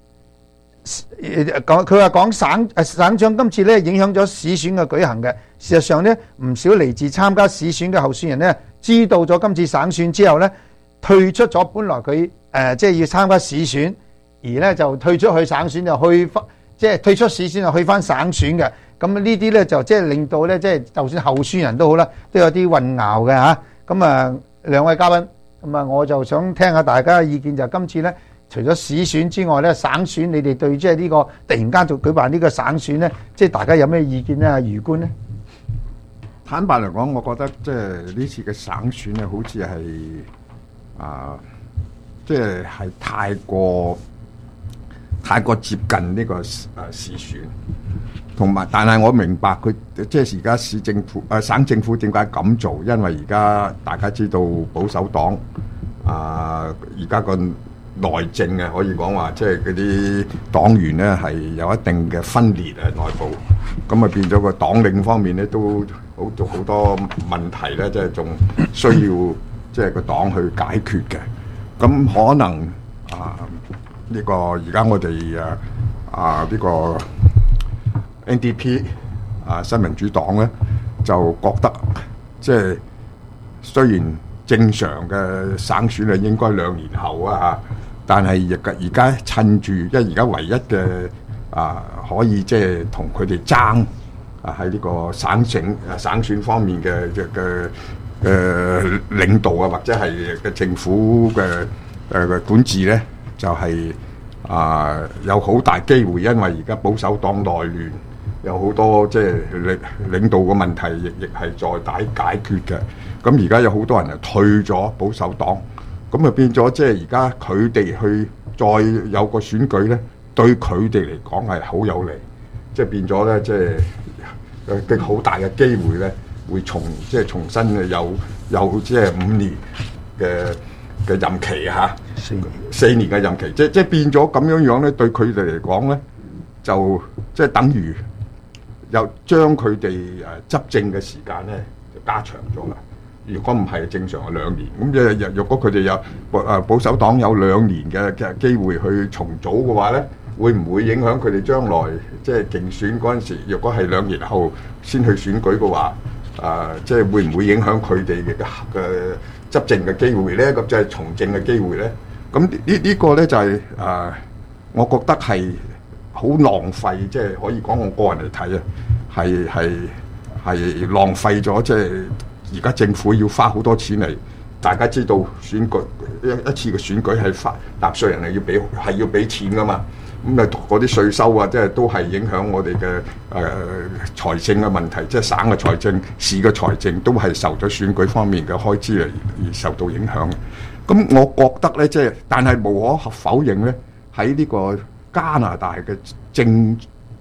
佢話講省長今次咧影響咗市選嘅舉行嘅。事實上咧，唔少嚟自參加市選嘅候選人咧，知道咗今次省選之後咧，退出咗本來佢即係要參加市選，而咧就退出去省選，就去翻即係退出市選就去翻省選嘅。咁呢啲咧就即係令到咧，即係就算候選人都好啦，都有啲混淆嘅嚇。咁啊，兩位嘉賓，咁啊，我就想聽下大家嘅意見，就今次咧，除咗市選之外咧，省選你哋對即係呢個突然間就舉辦呢個省選咧，即係大家有咩意見咧？余官咧？ 坦白嚟講，我覺得即係呢次嘅省選咧，好似係即係太過接近呢個市選，同埋但係我明白佢即係而家市政府省政府點解咁做，因為而家大家知道保守黨而家個內政可以講話即係嗰啲黨員咧係有一定嘅分裂內部，咁啊變咗個黨領方面咧都好多問題咧，即係仲需要即係個黨去解決嘅。咁可能呢個而家我哋呢個 NDP 新民主黨咧就覺得即係雖然正常嘅省選係應該2年後啊，但係而家趁住，因為而家唯一嘅可以即係同佢哋爭喺呢個省選方面嘅領導或者係嘅政府嘅管治咧，就係有好大機會，因為而家保守黨內亂，有好多即係領導嘅問題，亦係在待解決嘅。咁而家有好多人退咗保守黨，咁啊變咗即係而家佢哋去再有個選舉咧，對佢哋嚟講係好有利，即係變咗咧，即係好大嘅機會咧，會重新有即係5年嘅任期嚇，4年嘅任期，即係變咗咁樣咧，對佢哋嚟講咧，就即係等於又將佢哋執政嘅時間咧就加長咗啦。如果唔係正常係2年，咁若果佢哋有保守黨有2年嘅機會去重組嘅話咧，會唔會影響佢哋將來即係競選嗰陣時？若果係2年後先去選舉嘅話，即係會唔會影響佢哋嘅執政嘅機會咧？咁即係從政嘅機會咧？咁呢個咧就係我覺得係好浪費，即係可以講我個人嚟睇啊，係浪費咗即係。而家政府要花好多錢嚟，大家知道選舉一次嘅選舉係納稅人係要俾錢噶嘛，咁啊嗰啲稅收啊，即係都係影響我哋嘅財政嘅問題，即係省嘅財政、市嘅財政都係受咗選舉方面嘅開支而受到影響。咁我覺得咧，即係但係無可否認咧，喺呢個加拿大嘅政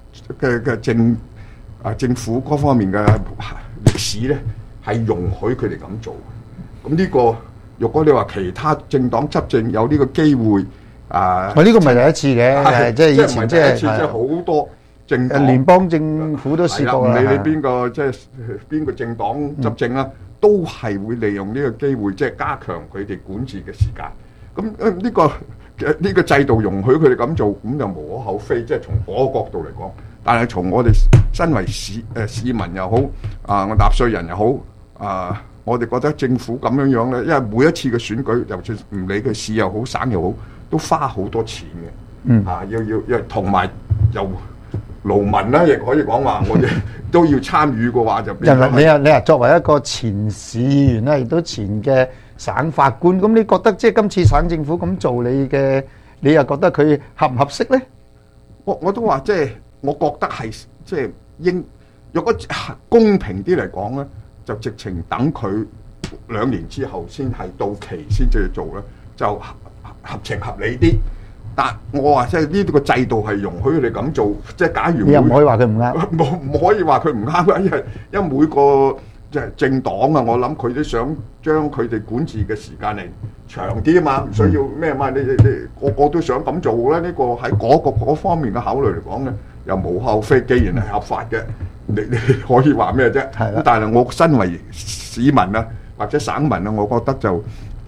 府嗰方面嘅歷史咧，係容許佢哋咁做，咁呢個如果你話其他政黨執政有呢個機會，呢個唔係第一次嘅，即係以前即係好多政黨聯邦政府都試過， 唔理你邊個即係邊個政黨執政啦，都係會利用呢個機會即係加強佢哋管治嘅時間。咁呢個制度容許佢哋咁做，咁就無可厚非。即係從嗰個角度嚟講， 但係從我哋身為市民又好，我納稅人又好，我哋覺得政府咁樣樣咧，因為每一次嘅選舉，就算唔理佢市又好省又好，都花好多錢嘅。要同埋又勞民啦，亦可以講話我哋都要參與嘅話就變咗。 你作為一個前市議員啦，亦都前嘅省法官，咁你覺得即係今次省政府咁做，你又覺得佢合唔合適咧？ 我都話即係，我覺得係即係若果公平啲嚟講咧，就直情等佢2年之後先係到期先至去做咧，就合情合理啲。但我話即係呢個制度係容許你咁做，即係假如你又唔可以話佢唔啱， 唔可以話佢唔啱，因為每個即係政黨啊，我諗佢都想將佢哋管治嘅時間嚟長啲啊嘛，唔需要咩嘛，你個個都想咁做咧，呢個喺嗰方面嘅考慮嚟講咧，又無可厚非。既然係合法嘅，你可以話咩啫？係啦。但係我身為市民啊，或者省民啊，我覺得就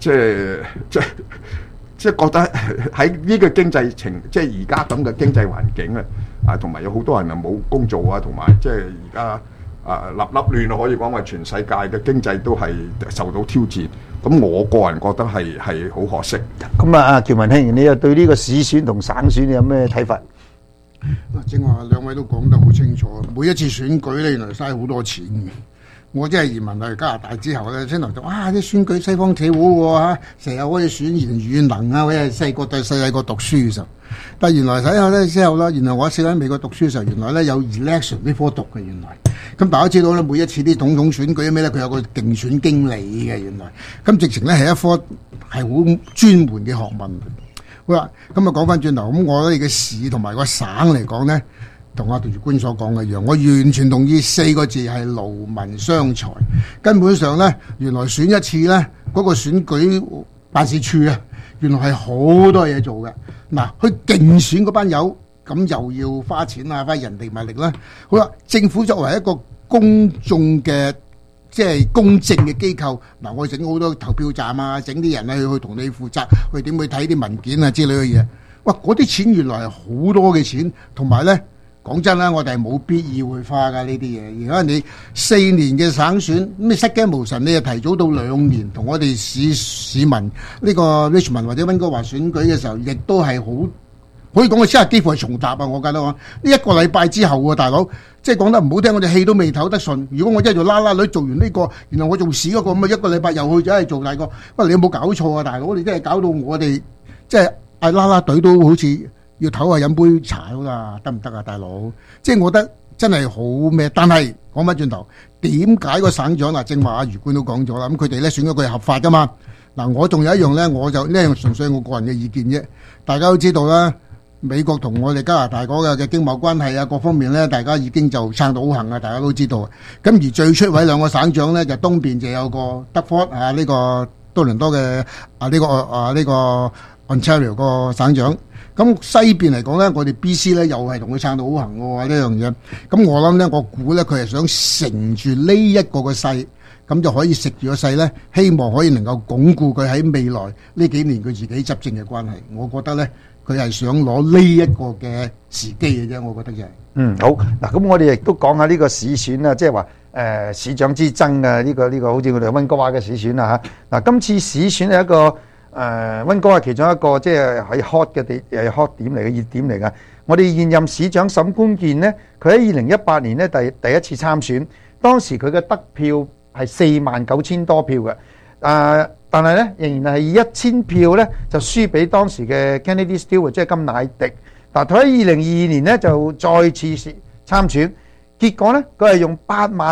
即係覺得喺呢個經濟即係而家咁嘅經濟環境啊，同埋有好多人啊冇工做啊，同埋即係而家立亂啊，可以講話全世界嘅經濟都係受到挑戰。咁我個人覺得係好可惜。 咁啊，喬文兄，你又對呢個市選同省選你有咩睇法？ 正話兩位都講得好清楚，每一次選舉咧，原來嘥好多錢嘅。我真係移民去加拿大之後咧，先頭就啲選舉西方企好喎嚇，成日可以選賢與能啊！我係細個讀書嘅時候，但原來睇下咧之後咧，原來我喺美國讀書嘅時候，原來咧有 election 呢科讀嘅原來。咁大家知道咧，每一次啲總統選舉咩咧，佢有個競選經理嘅原來。咁直情咧係一科係好專門嘅學問。好啦，咁啊講翻轉頭，咁我哋嘅市同埋個省嚟講咧，同阿杜月官所講嘅一樣，我完全同意4個字係勞民傷財。根本上咧，原來選一次咧，嗰個選舉辦事處啊，原來係好多嘢做嘅。嗱，去競選嗰班友，咁又要花錢啊，花人力物力啦。好啦，政府作為一個公眾嘅即係公正嘅機構，嗱，我整好多投票站啊，整啲人去同你負責，去點去睇啲文件啊之類嘅嘢。哇，嗰啲錢原來係好多嘅錢，同埋咧。講真啦，我哋係冇必要去花㗎呢啲嘢。而家你4年嘅省選，咩失驚無神，你又提早到2年，同我哋市民呢個 Richmond 或者溫哥華選舉嘅時候，亦都係好可以講嘅，真係幾乎係重疊啊！我覺得呢1個禮拜之後喎，大佬，即係講得唔好聽，我哋氣都未唞得順。如果我一做啦啦女做完呢個，然後我做屎嗰個，咁啊1個禮拜又去咗係做大個，喂，你有冇搞錯啊，大佬？你真係搞到我哋即係嗌啦啦隊都好似〜要唞下飲杯茶啦，得唔得啊，大佬？即係我覺得真係好咩？但係講翻轉頭，點解個省長嗱，正話阿余官都講咗啦，咁佢哋咧選咗佢係合法噶嘛？嗱，我仲有一樣咧，我就呢樣純粹我個人嘅意見啫。大家都知道啦，美國同我哋加拿大嗰個嘅經貿關係啊，各方面咧，大家已經就撐到好行啊，大家都知道。咁而最出位2個省長咧，就東邊就有個德福啊，呢個多倫多嘅呢個 Ontario 個省長。咁西邊嚟講咧，我哋 BC 咧又係同佢撐到好行喎呢樣嘢。咁我諗咧，我估咧佢係想乘住呢一個嘅勢，咁就可以食住個勢咧，希望可以能夠鞏固佢喺未來呢幾年佢自己執政嘅關係。我覺得咧，佢係想攞呢一個嘅時機嘅啫。我覺得就係。 好嗱，咁我哋亦都講下呢個市選啦，即係話市長之爭啊，呢個好似我哋溫哥華嘅市選啊嚇。嗱，今次市選係一個。溫哥華其中一個即係喺 hot 嘅hot 點嚟嘅熱點嚟㗎。我哋現任市長沈冠健呢，佢喺2018年呢第一次參選，當時佢嘅得票係49000多票嘅，但係呢仍然係1000票呢就輸俾當時嘅 Kennedy Stewart 即係甘迺迪。但佢喺2022年呢就再次參選，結果呢佢係用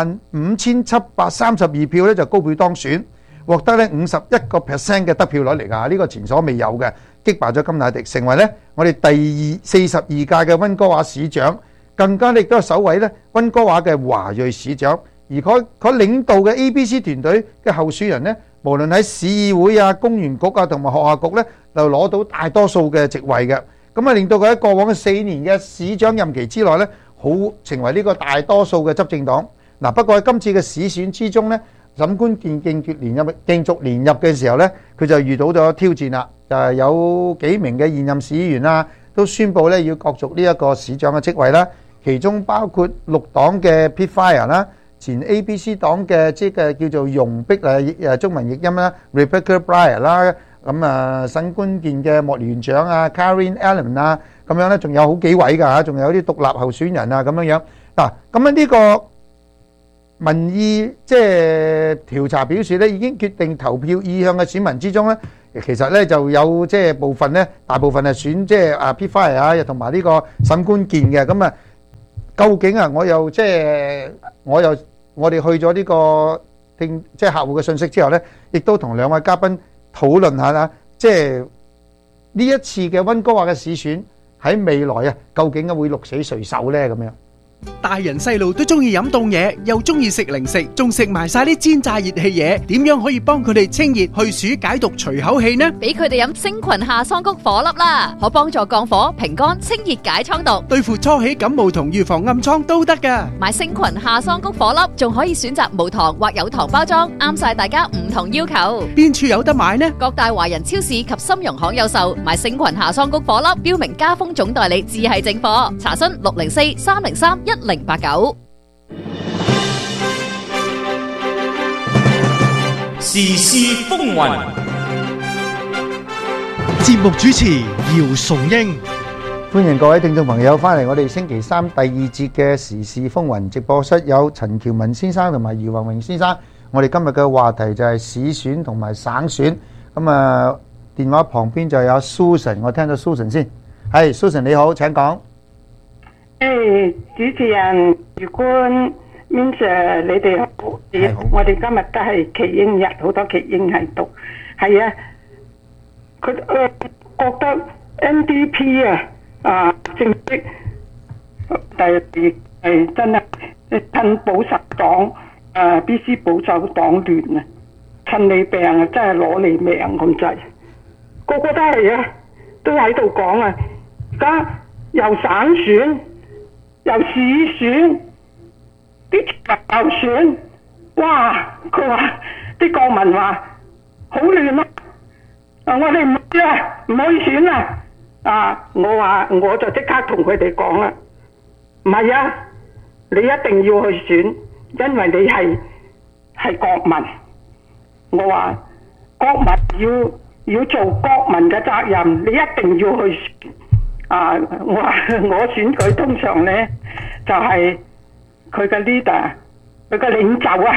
85732票呢就高票當選。獲得咧51% 嘅得票率嚟㗎，呢個前所未有嘅，擊敗咗甘迺迪，成為咧我哋第42屆嘅溫哥華市長，更加亦都係首位咧溫哥華嘅華裔市長。而佢領導嘅 ABC 團隊嘅候選人呢，無論喺市議會啊、公園局啊同埋學校局咧，就攞到大多數嘅席位嘅，咁啊令到佢喺過往嘅4年嘅市長任期之內咧，好成為呢個大多數嘅執政黨。嗱，不過喺今次嘅市選之中咧，沈冠健競逐連任嘅時候呢，佢就遇到咗挑戰啦。就係有幾名嘅現任市議員啦，都宣布咧要角逐呢一個市長嘅職位啦。 其中包括綠黨嘅 Pete Fire 啦，前 ABC 黨嘅即係叫做容碧中文譯音啦 Rebecca Bryant 啦，咁省官健嘅莫聯長啊 Karen Allen 啊，咁樣咧仲有好幾位㗎嚇，仲有啲獨立候選人啊咁樣嗱，咁呢個民意即係調查表示咧，已經決定投票意向嘅選民之中咧，其實咧就有即係部分咧，大部分係選即係Pete Fire啊，同埋呢個沈官健嘅。咁究竟我哋去咗呢個即係客戶嘅信息之後咧，亦都同兩位嘉賓討論下啦，即係呢一次嘅溫哥華嘅市選喺未來究竟會鹿死誰手咧咁樣。 大人細路都中意飲凍嘢，又中意食零食，仲食埋晒啲煎炸熱氣嘢，點樣可以幫佢哋清熱去暑解毒除口氣呢？ 俾佢哋飲星群夏桑菊火粒啦，可幫助降火平肝清熱解瘡毒， 對付初起感冒同預防暗瘡都得噶。 買星群夏桑菊火粒仲可以選擇無糖或有糖包裝，啱晒大家唔同要求。 邊處有得買呢？ 各大華人超市及深融行有售。買星群夏桑菊火粒，標明加豐總代理，只係正貨。查詢604-303-1089。 時事風雲， 節目主持姚崇英， 歡迎各位聽眾朋友翻嚟我哋星期三第二節嘅時事風雲直播室，有陳喬文先生同埋余宏榮先生。我哋今日嘅話題就係市選同埋省選。咁電話旁邊就有 Susan， 我聽到 Susan 先。係 Susan 你好，請講。 主持人余官 Minsir 你哋好，我哋今日都係耆英日，好多耆英喺度。係啊，佢覺得 NDP 正式係真係趁保守黨BC 保守黨亂啊，趁你病啊，真係攞你命咁滯。個個都係啊，都喺度講啊，而家又省選。又市選，啲又選，哇！佢話啲國民話好亂咯，我哋唔去啊，唔可以選啦。我話我就即刻同佢哋講啦，唔係啊，你一定要去選，因為你係國民。我話國民要做國民嘅責任，你一定要去選。我話我選舉通常咧就係佢嘅 leader， 佢嘅領袖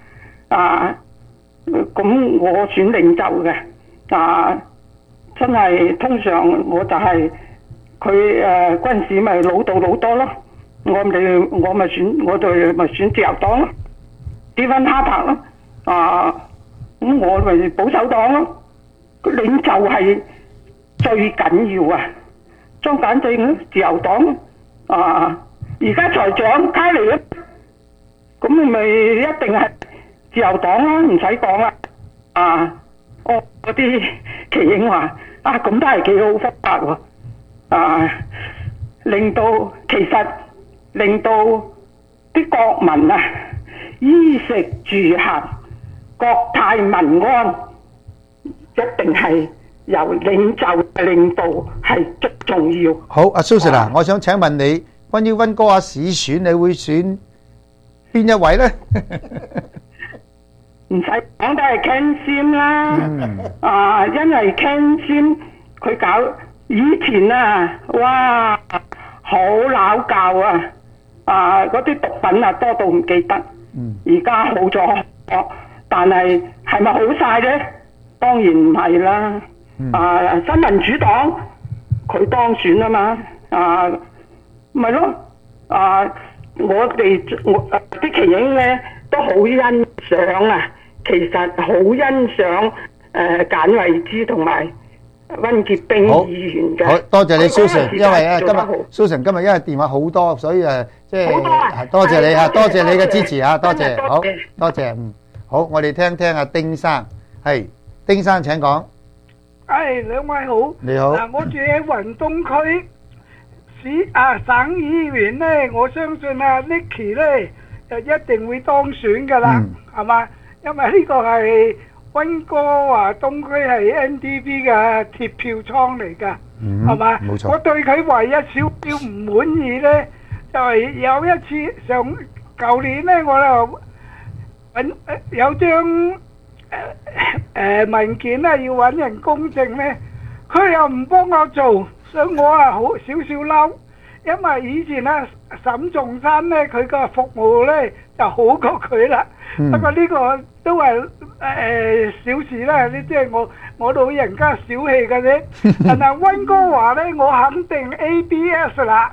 咁我選領袖嘅真係通常我就係佢軍事咪老到老多咯，我咪選自由黨咯，跌翻哈柏咯，咁我咪保守黨咯，領袖係最緊要啊！莊簡正自由黨而家財長卡尼咧，咁咪一定係自由黨啦，唔使講啦。嗰啲耆英話咁都係幾好方法喎。令到啲國民衣食住行國泰民安，一定係由領袖嘅領導係最重要。 好，阿 Susan我想請問你，關於溫哥華市選，你會選邊一位咧？ 唔使講都係 Ken Sim 啦，因為 Ken Sim 佢搞以前哇好鬧交嗰啲毒品多到唔記得，而家好咗，但係係咪好晒咧？當然唔係啦。新民主黨佢當選啊嘛，咪咯，我哋啲耆英咧都好欣賞其實好欣賞簡慧芝同埋溫潔冰議員嘅。好多謝你 Susan， 因為今日 Susan 今日因為電話好多，所以即係多謝你多謝你嘅支持多謝，好多謝。好，我哋聽聽阿丁生，係丁生請講。 兩位好， 你好。 我住喺雲東區省議員咧，我相信Nicky 咧就一定會當選噶啦，係嘛？因為呢個係溫哥華東區係 NDP 嘅鐵票倉嚟噶，係嘛？冇錯。我對佢唯一少少唔滿意咧， 就係有一次舊年咧，我就揾有張文件咧，要揾人公證咧，佢又唔幫我做，所以我啊好少少嬲，因為以前咧沈仲山咧佢個服務咧就好過佢啦。不過呢個都係小事啦，呢即係我老人家小氣嘅啫。但係溫哥華咧，我肯定 ABS 啦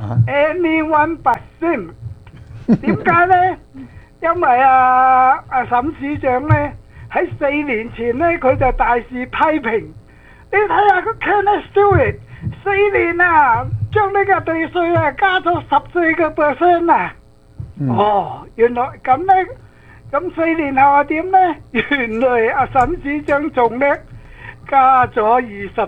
，anyone but him。點解咧？因為沈市長咧喺4年前咧，佢就大肆批評。你睇下個 Kenneth Stewart 4年啊，將呢個地稅啊加咗14%啊！哦，原來咁咧。咁4年後點呢？原來沈市長仲叻，加咗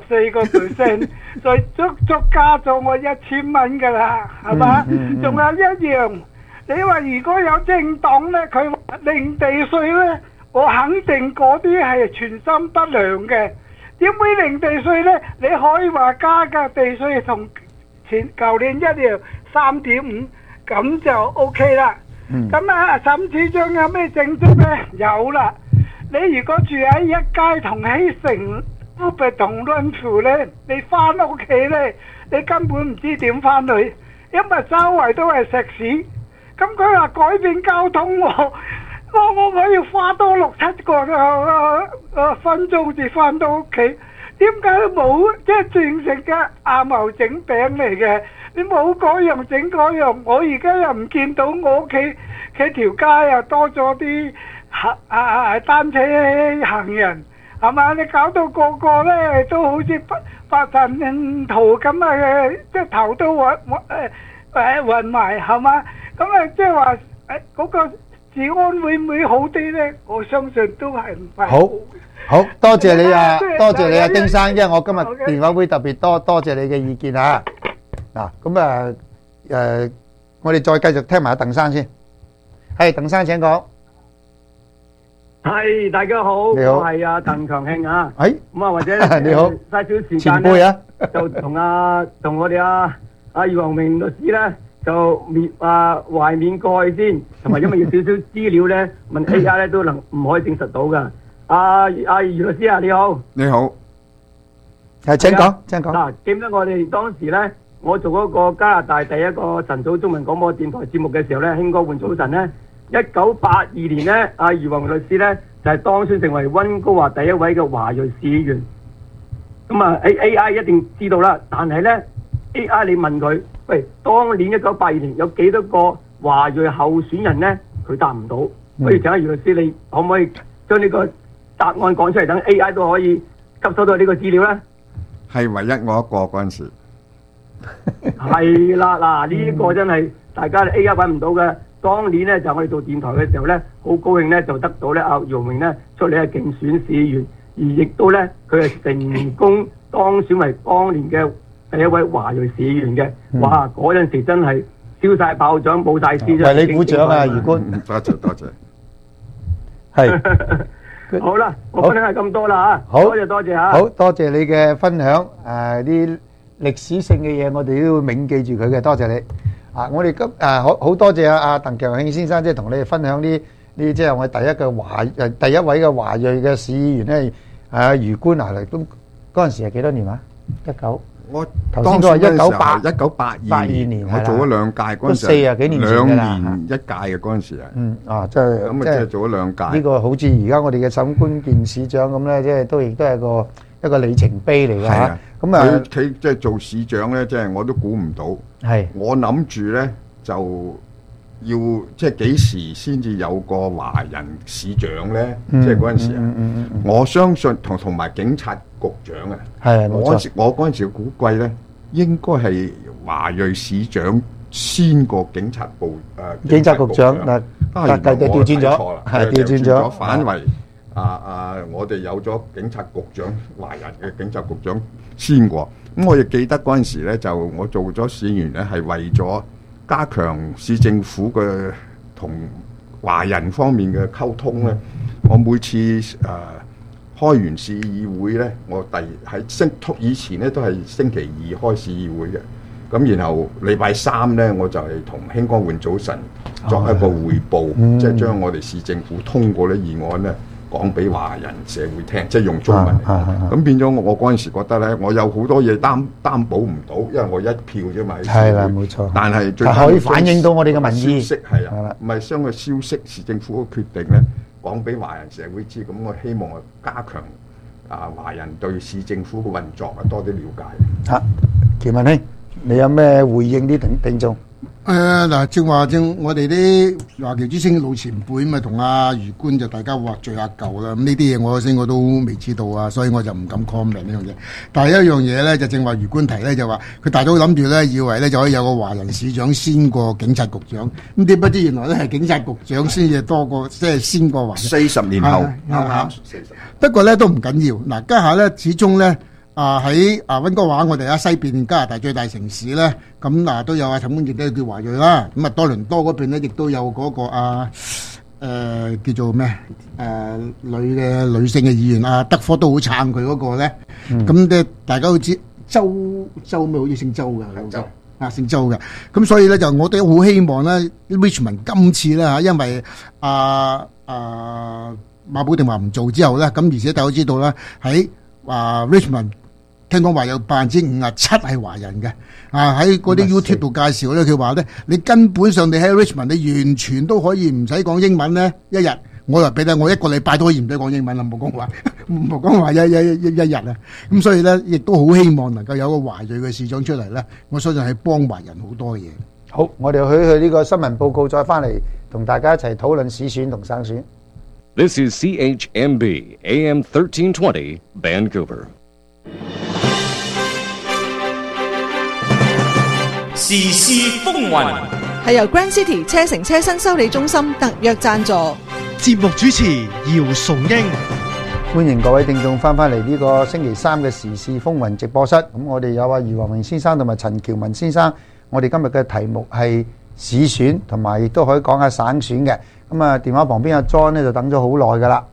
24%，再足加咗我1000蚊噶啦，係嘛？仲有一樣，你話如果有政黨呢，佢零地稅呢，我肯定嗰啲係存心不良嘅。點會零地稅呢？你可以話加嘅地稅同舊年一樣3.5，咁就 OK 啦。咁沈市長有咩政績呢？有啦，你如果住喺一街同希城、烏伯同敦富呢，你翻屋企呢，你根本唔知點翻去，因為周圍都係石屎。咁佢話改變交通我要花多6-7個分鐘至翻到屋企，點解冇？即係正式嘅阿茂整餅嚟嘅。你冇嗰樣整嗰樣，我而家又唔見到我屋企條街又多咗啲單車行人，係嘛？你搞到個個咧都好似八神圖咁啊！即係頭都暈埋，係嘛？咁即係話嗰個治安會唔會好啲咧？我相信都係唔係好多謝你啊，多謝你啊，丁生，因為我今日電話會特別多謝你嘅意見啊！嗱，咁我哋再繼續聽埋阿鄧生先。係，鄧生請講。 係，大家好， 你好， 我係阿鄧強慶啊。咁啊，或者你好， 嘥少時間前輩啊， 就同我哋阿余宏明律師咧，就懷緬過去先，同埋因為要少少資料咧，問 AI 咧都唔可以證實到噶。阿余律師啊，你好。 你好。 係，請講。 嗱，記唔得我哋當時咧？我做嗰個加拿大第一個晨早中文廣播電台節目嘅時候咧，興哥換早晨咧，1982年咧，阿余宏律師咧就係當選成為溫哥華第一位嘅華裔市議員。咁啊 ，AI 一定知道啦。但係咧 ，AI 你問佢，喂，當年1982年有幾多個華裔候選人咧？佢答唔到。不如請阿余律師，你可唔可以將呢個答案講出嚟，等 AI 都可以吸收到呢個資料咧？ 係唯一我一個嗰陣時。 係啦，嗱呢個真係大家 A1 揾唔到嘅。當年咧就我哋做電台嘅時候咧，好高興咧就得到咧阿余宏明咧出嚟係競選市議員，而亦都咧佢係成功當選為當年嘅第一位華裔市議員嘅。哇！嗰陣時真係燒晒炮仗，冇晒師啫。 為你鼓掌啊，余官。 多謝。 係。好啦，我分享係咁多啦嚇。多謝嚇。 好多謝你嘅分享，啲歷史性嘅嘢，我哋都要銘記住佢嘅。多謝你啊！我哋好多謝阿鄧強慶先生，即係同你哋分享呢即係我第一位嘅華裔嘅市議員咧，余官啊，都嗰陣時係幾多年啊？19，我頭先都話1982年， 我做咗兩屆嗰陣時 ，40幾年前㗎啦 ，2年一屆嘅嗰陣時啊。 即係咁啊，即係做咗兩屆。 呢個好似而家我哋嘅沈官健市長咁咧，即係亦都係一個里程碑嚟㗎嚇。咁佢即係做市長咧，即係我都估唔到。我諗住咧就要即係幾時先至有個華人市長咧？即係嗰陣時啊，我相信同埋警察局長啊。我嗰陣時估計咧，應該係華裔市長先過警察警察局長嗱，但係調轉咗，係調轉咗， 反為。我哋有咗警察局長，華人嘅警察局長先過。咁我亦記得嗰陣時咧，就我做咗市議員咧，係為咗加強市政府嘅同華人方面嘅溝通咧。我每次開完市議會咧，我以前咧都係星期二開市議會嘅。 咁然後禮拜三咧，我就係同興光會早晨作一個匯報，即係將我哋市政府通過啲議案咧講俾華人社會聽，即係用中文嚟講。咁變咗我嗰陣時覺得咧，我有好多嘢擔保唔到，因為我一票啫嘛。 係啦，冇錯。 但係最可以反映到我哋嘅民意。 消息係啊，唔係將個消息市政府嘅決定咧講俾華人社會知。咁我希望加強華人對市政府嘅運作多啲了解。 嚇，喬文兄，你有咩回應啲聽眾？ 嗱，正我哋啲華僑之星老前輩咪同阿余官就大家話聚下舊啦。咁呢啲嘢我都未知道啊，所以我就唔敢 comment 呢樣嘢。但係一樣嘢咧，就正話余官提咧，就話佢大早諗住咧，以為咧就可以有個華人市長先過警察局長。咁點不知原來咧係警察局長先至多過，即係先過華人。 40年後， 啱。不過咧都唔緊要。嗱，家下咧始終咧。喺溫哥華，我哋喺西邊加拿大最大城市咧，咁都有陳冠傑都叫華裔啦。咁多倫多嗰邊咧，亦都有嗰個叫做咩女性嘅議員德科都好撐佢嗰個咧。咁大家都知周咩好似姓周㗎，姓周嘅。咁所以咧就我哋好希望咧 Richmond 今次咧因為馬寶定話唔做之後咧，咁而且大家都知道啦喺Richmond。聽講話有57%係華人嘅，喺嗰啲 YouTube 度介紹咧，佢話咧，你根本上你喺 Richmond 你完全都可以唔使講英文咧，一日我又俾你，我1個禮拜都可以唔使講英文啦，冇講話一日啊，咁所以咧，亦都好希望能夠有個華裔嘅市長出嚟咧，我相信係幫華人好多嘢。 好，我哋去呢個新聞報告，再翻嚟同大家一齊討論市選同省選。 This is CHMB AM 1320 Vancouver。 時事風雲係由 Grand City 車城車身修理中心特約贊助。 節目主持姚崇英， 歡迎各位聽眾翻嚟呢個星期三嘅時事風雲直播室。咁我哋有余華榮先生同埋陳喬文先生。我哋今日嘅題目係市選，同埋亦都可以講下省選嘅。咁啊，電話旁邊阿 John 咧就等咗好耐噶啦。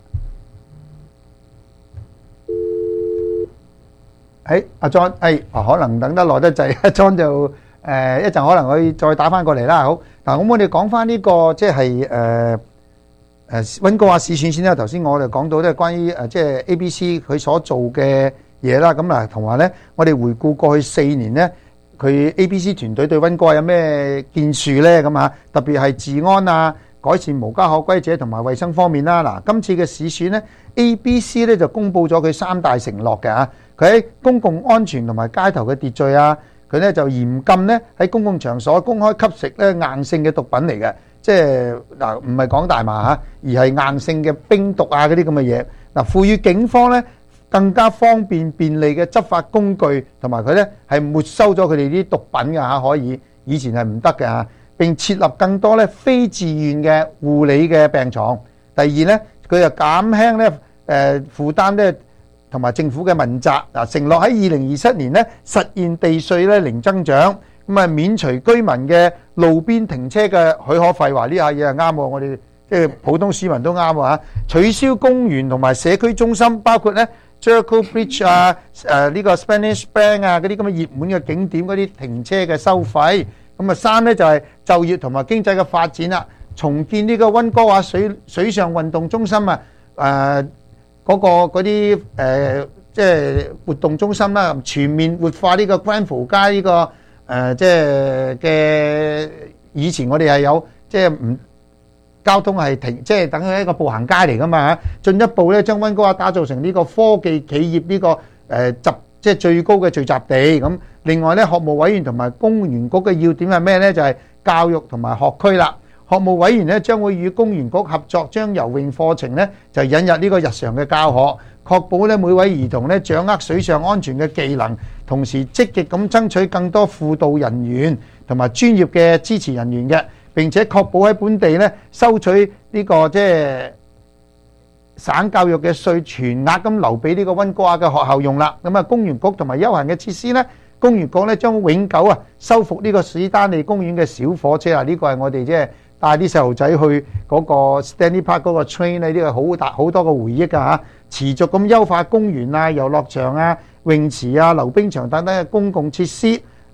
阿 John， 可能等得耐得滯，阿 John 就一陣可能可以再打翻過嚟啦。好，嗱，咁我哋講翻呢個即係溫哥華市選先啦。頭先我哋講到咧關於即係 ABC 佢所做嘅嘢啦。咁嗱，同埋咧，我哋回顧過去4年咧，佢 ABC 團隊對溫哥華有咩建樹咧？咁啊，特別係治安啊、改善無家可歸者同埋衛生方面啦。嗱，今次嘅市選咧 ，ABC 咧就公布咗佢3大承諾嘅嚇。佢喺公共安全同埋街頭嘅秩序啊，佢咧就嚴禁咧喺公共場所公開吸食咧硬性嘅毒品嚟嘅，即係嗱唔係講大麻嚇，而係硬性嘅冰毒啊嗰啲咁嘅嘢。嗱，賦予警方咧更加方便便利嘅執法工具，同埋佢咧係沒收咗佢哋啲毒品嘅嚇，可以以前係唔得嘅嚇。並設立更多咧非自願嘅護理嘅病床。第二咧，佢又減輕咧負擔咧。同埋政府嘅問責嗱，承諾喺2027年咧實現地稅咧零增長，咁啊免除居民嘅路邊停車嘅許可費。話呢下嘢係啱喎，我哋即係普通市民都啱喎嚇。取消公園同埋社區中心，包括咧 Jericho Bridge 啊、呢個 Spanish Bank 啊嗰啲咁嘅熱門嘅景點嗰啲停車嘅收費。咁啊3咧就係就業同埋經濟嘅發展啦，重建呢個溫哥華水上運動中心啊，嗰啲即係活動中心啦，全面活化呢個 Granville 街呢個即係嘅以前我哋係有即係唔交通係停，即係等於一個步行街嚟噶嘛嚇。進一步咧將溫哥華打造成呢個科技企業呢個即係最高嘅聚集地。咁另外咧，學務委員同埋公園局嘅要點係咩咧？就係教育同埋學區啦。學務委員咧將會與公園局合作，將游泳課程咧就引入呢個日常嘅教學，確保咧每位兒童咧掌握水上安全嘅技能，同時積極咁爭取更多輔導人員同埋專業嘅支持人員嘅，並且確保喺本地咧收取呢個即係省教育嘅稅全額咁留俾呢個溫哥華嘅學校用啦。咁啊，公園局同埋休閒嘅設施咧，公園局咧將永久修復呢個史丹利公園嘅小火車啊！呢個係我哋即係帶啲細路仔去嗰個 Stanley Park 嗰個 train 呢啲係好多個回憶㗎嚇。持續咁優化公園啊、遊樂場啊、泳池啊、溜冰場等等嘅公共設施，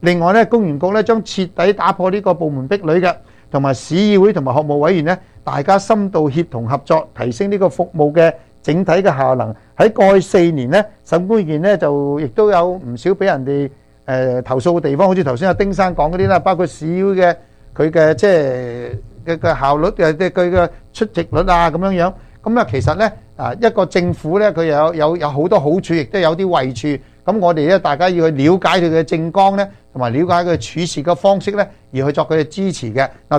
另外咧，公園局咧將徹底打破呢個部門壁壘嘅，同埋市議會同埋學務委員咧，大家深度協同合作，提升呢個服務嘅整體嘅效能。喺過去4年咧，審判員咧就亦都有唔少俾人哋投訴嘅地方，好似頭先阿丁生講嗰啲啦，包括市議會嘅佢嘅即係嘅效率嘅佢嘅出席率啊咁樣樣。咁啊，其實咧一個政府咧，佢有好多好處，亦都有啲壞處。咁我哋咧，大家要去了解佢嘅政綱咧，同埋了解佢處事嘅方式咧，而去作佢嘅支持嘅。嗱，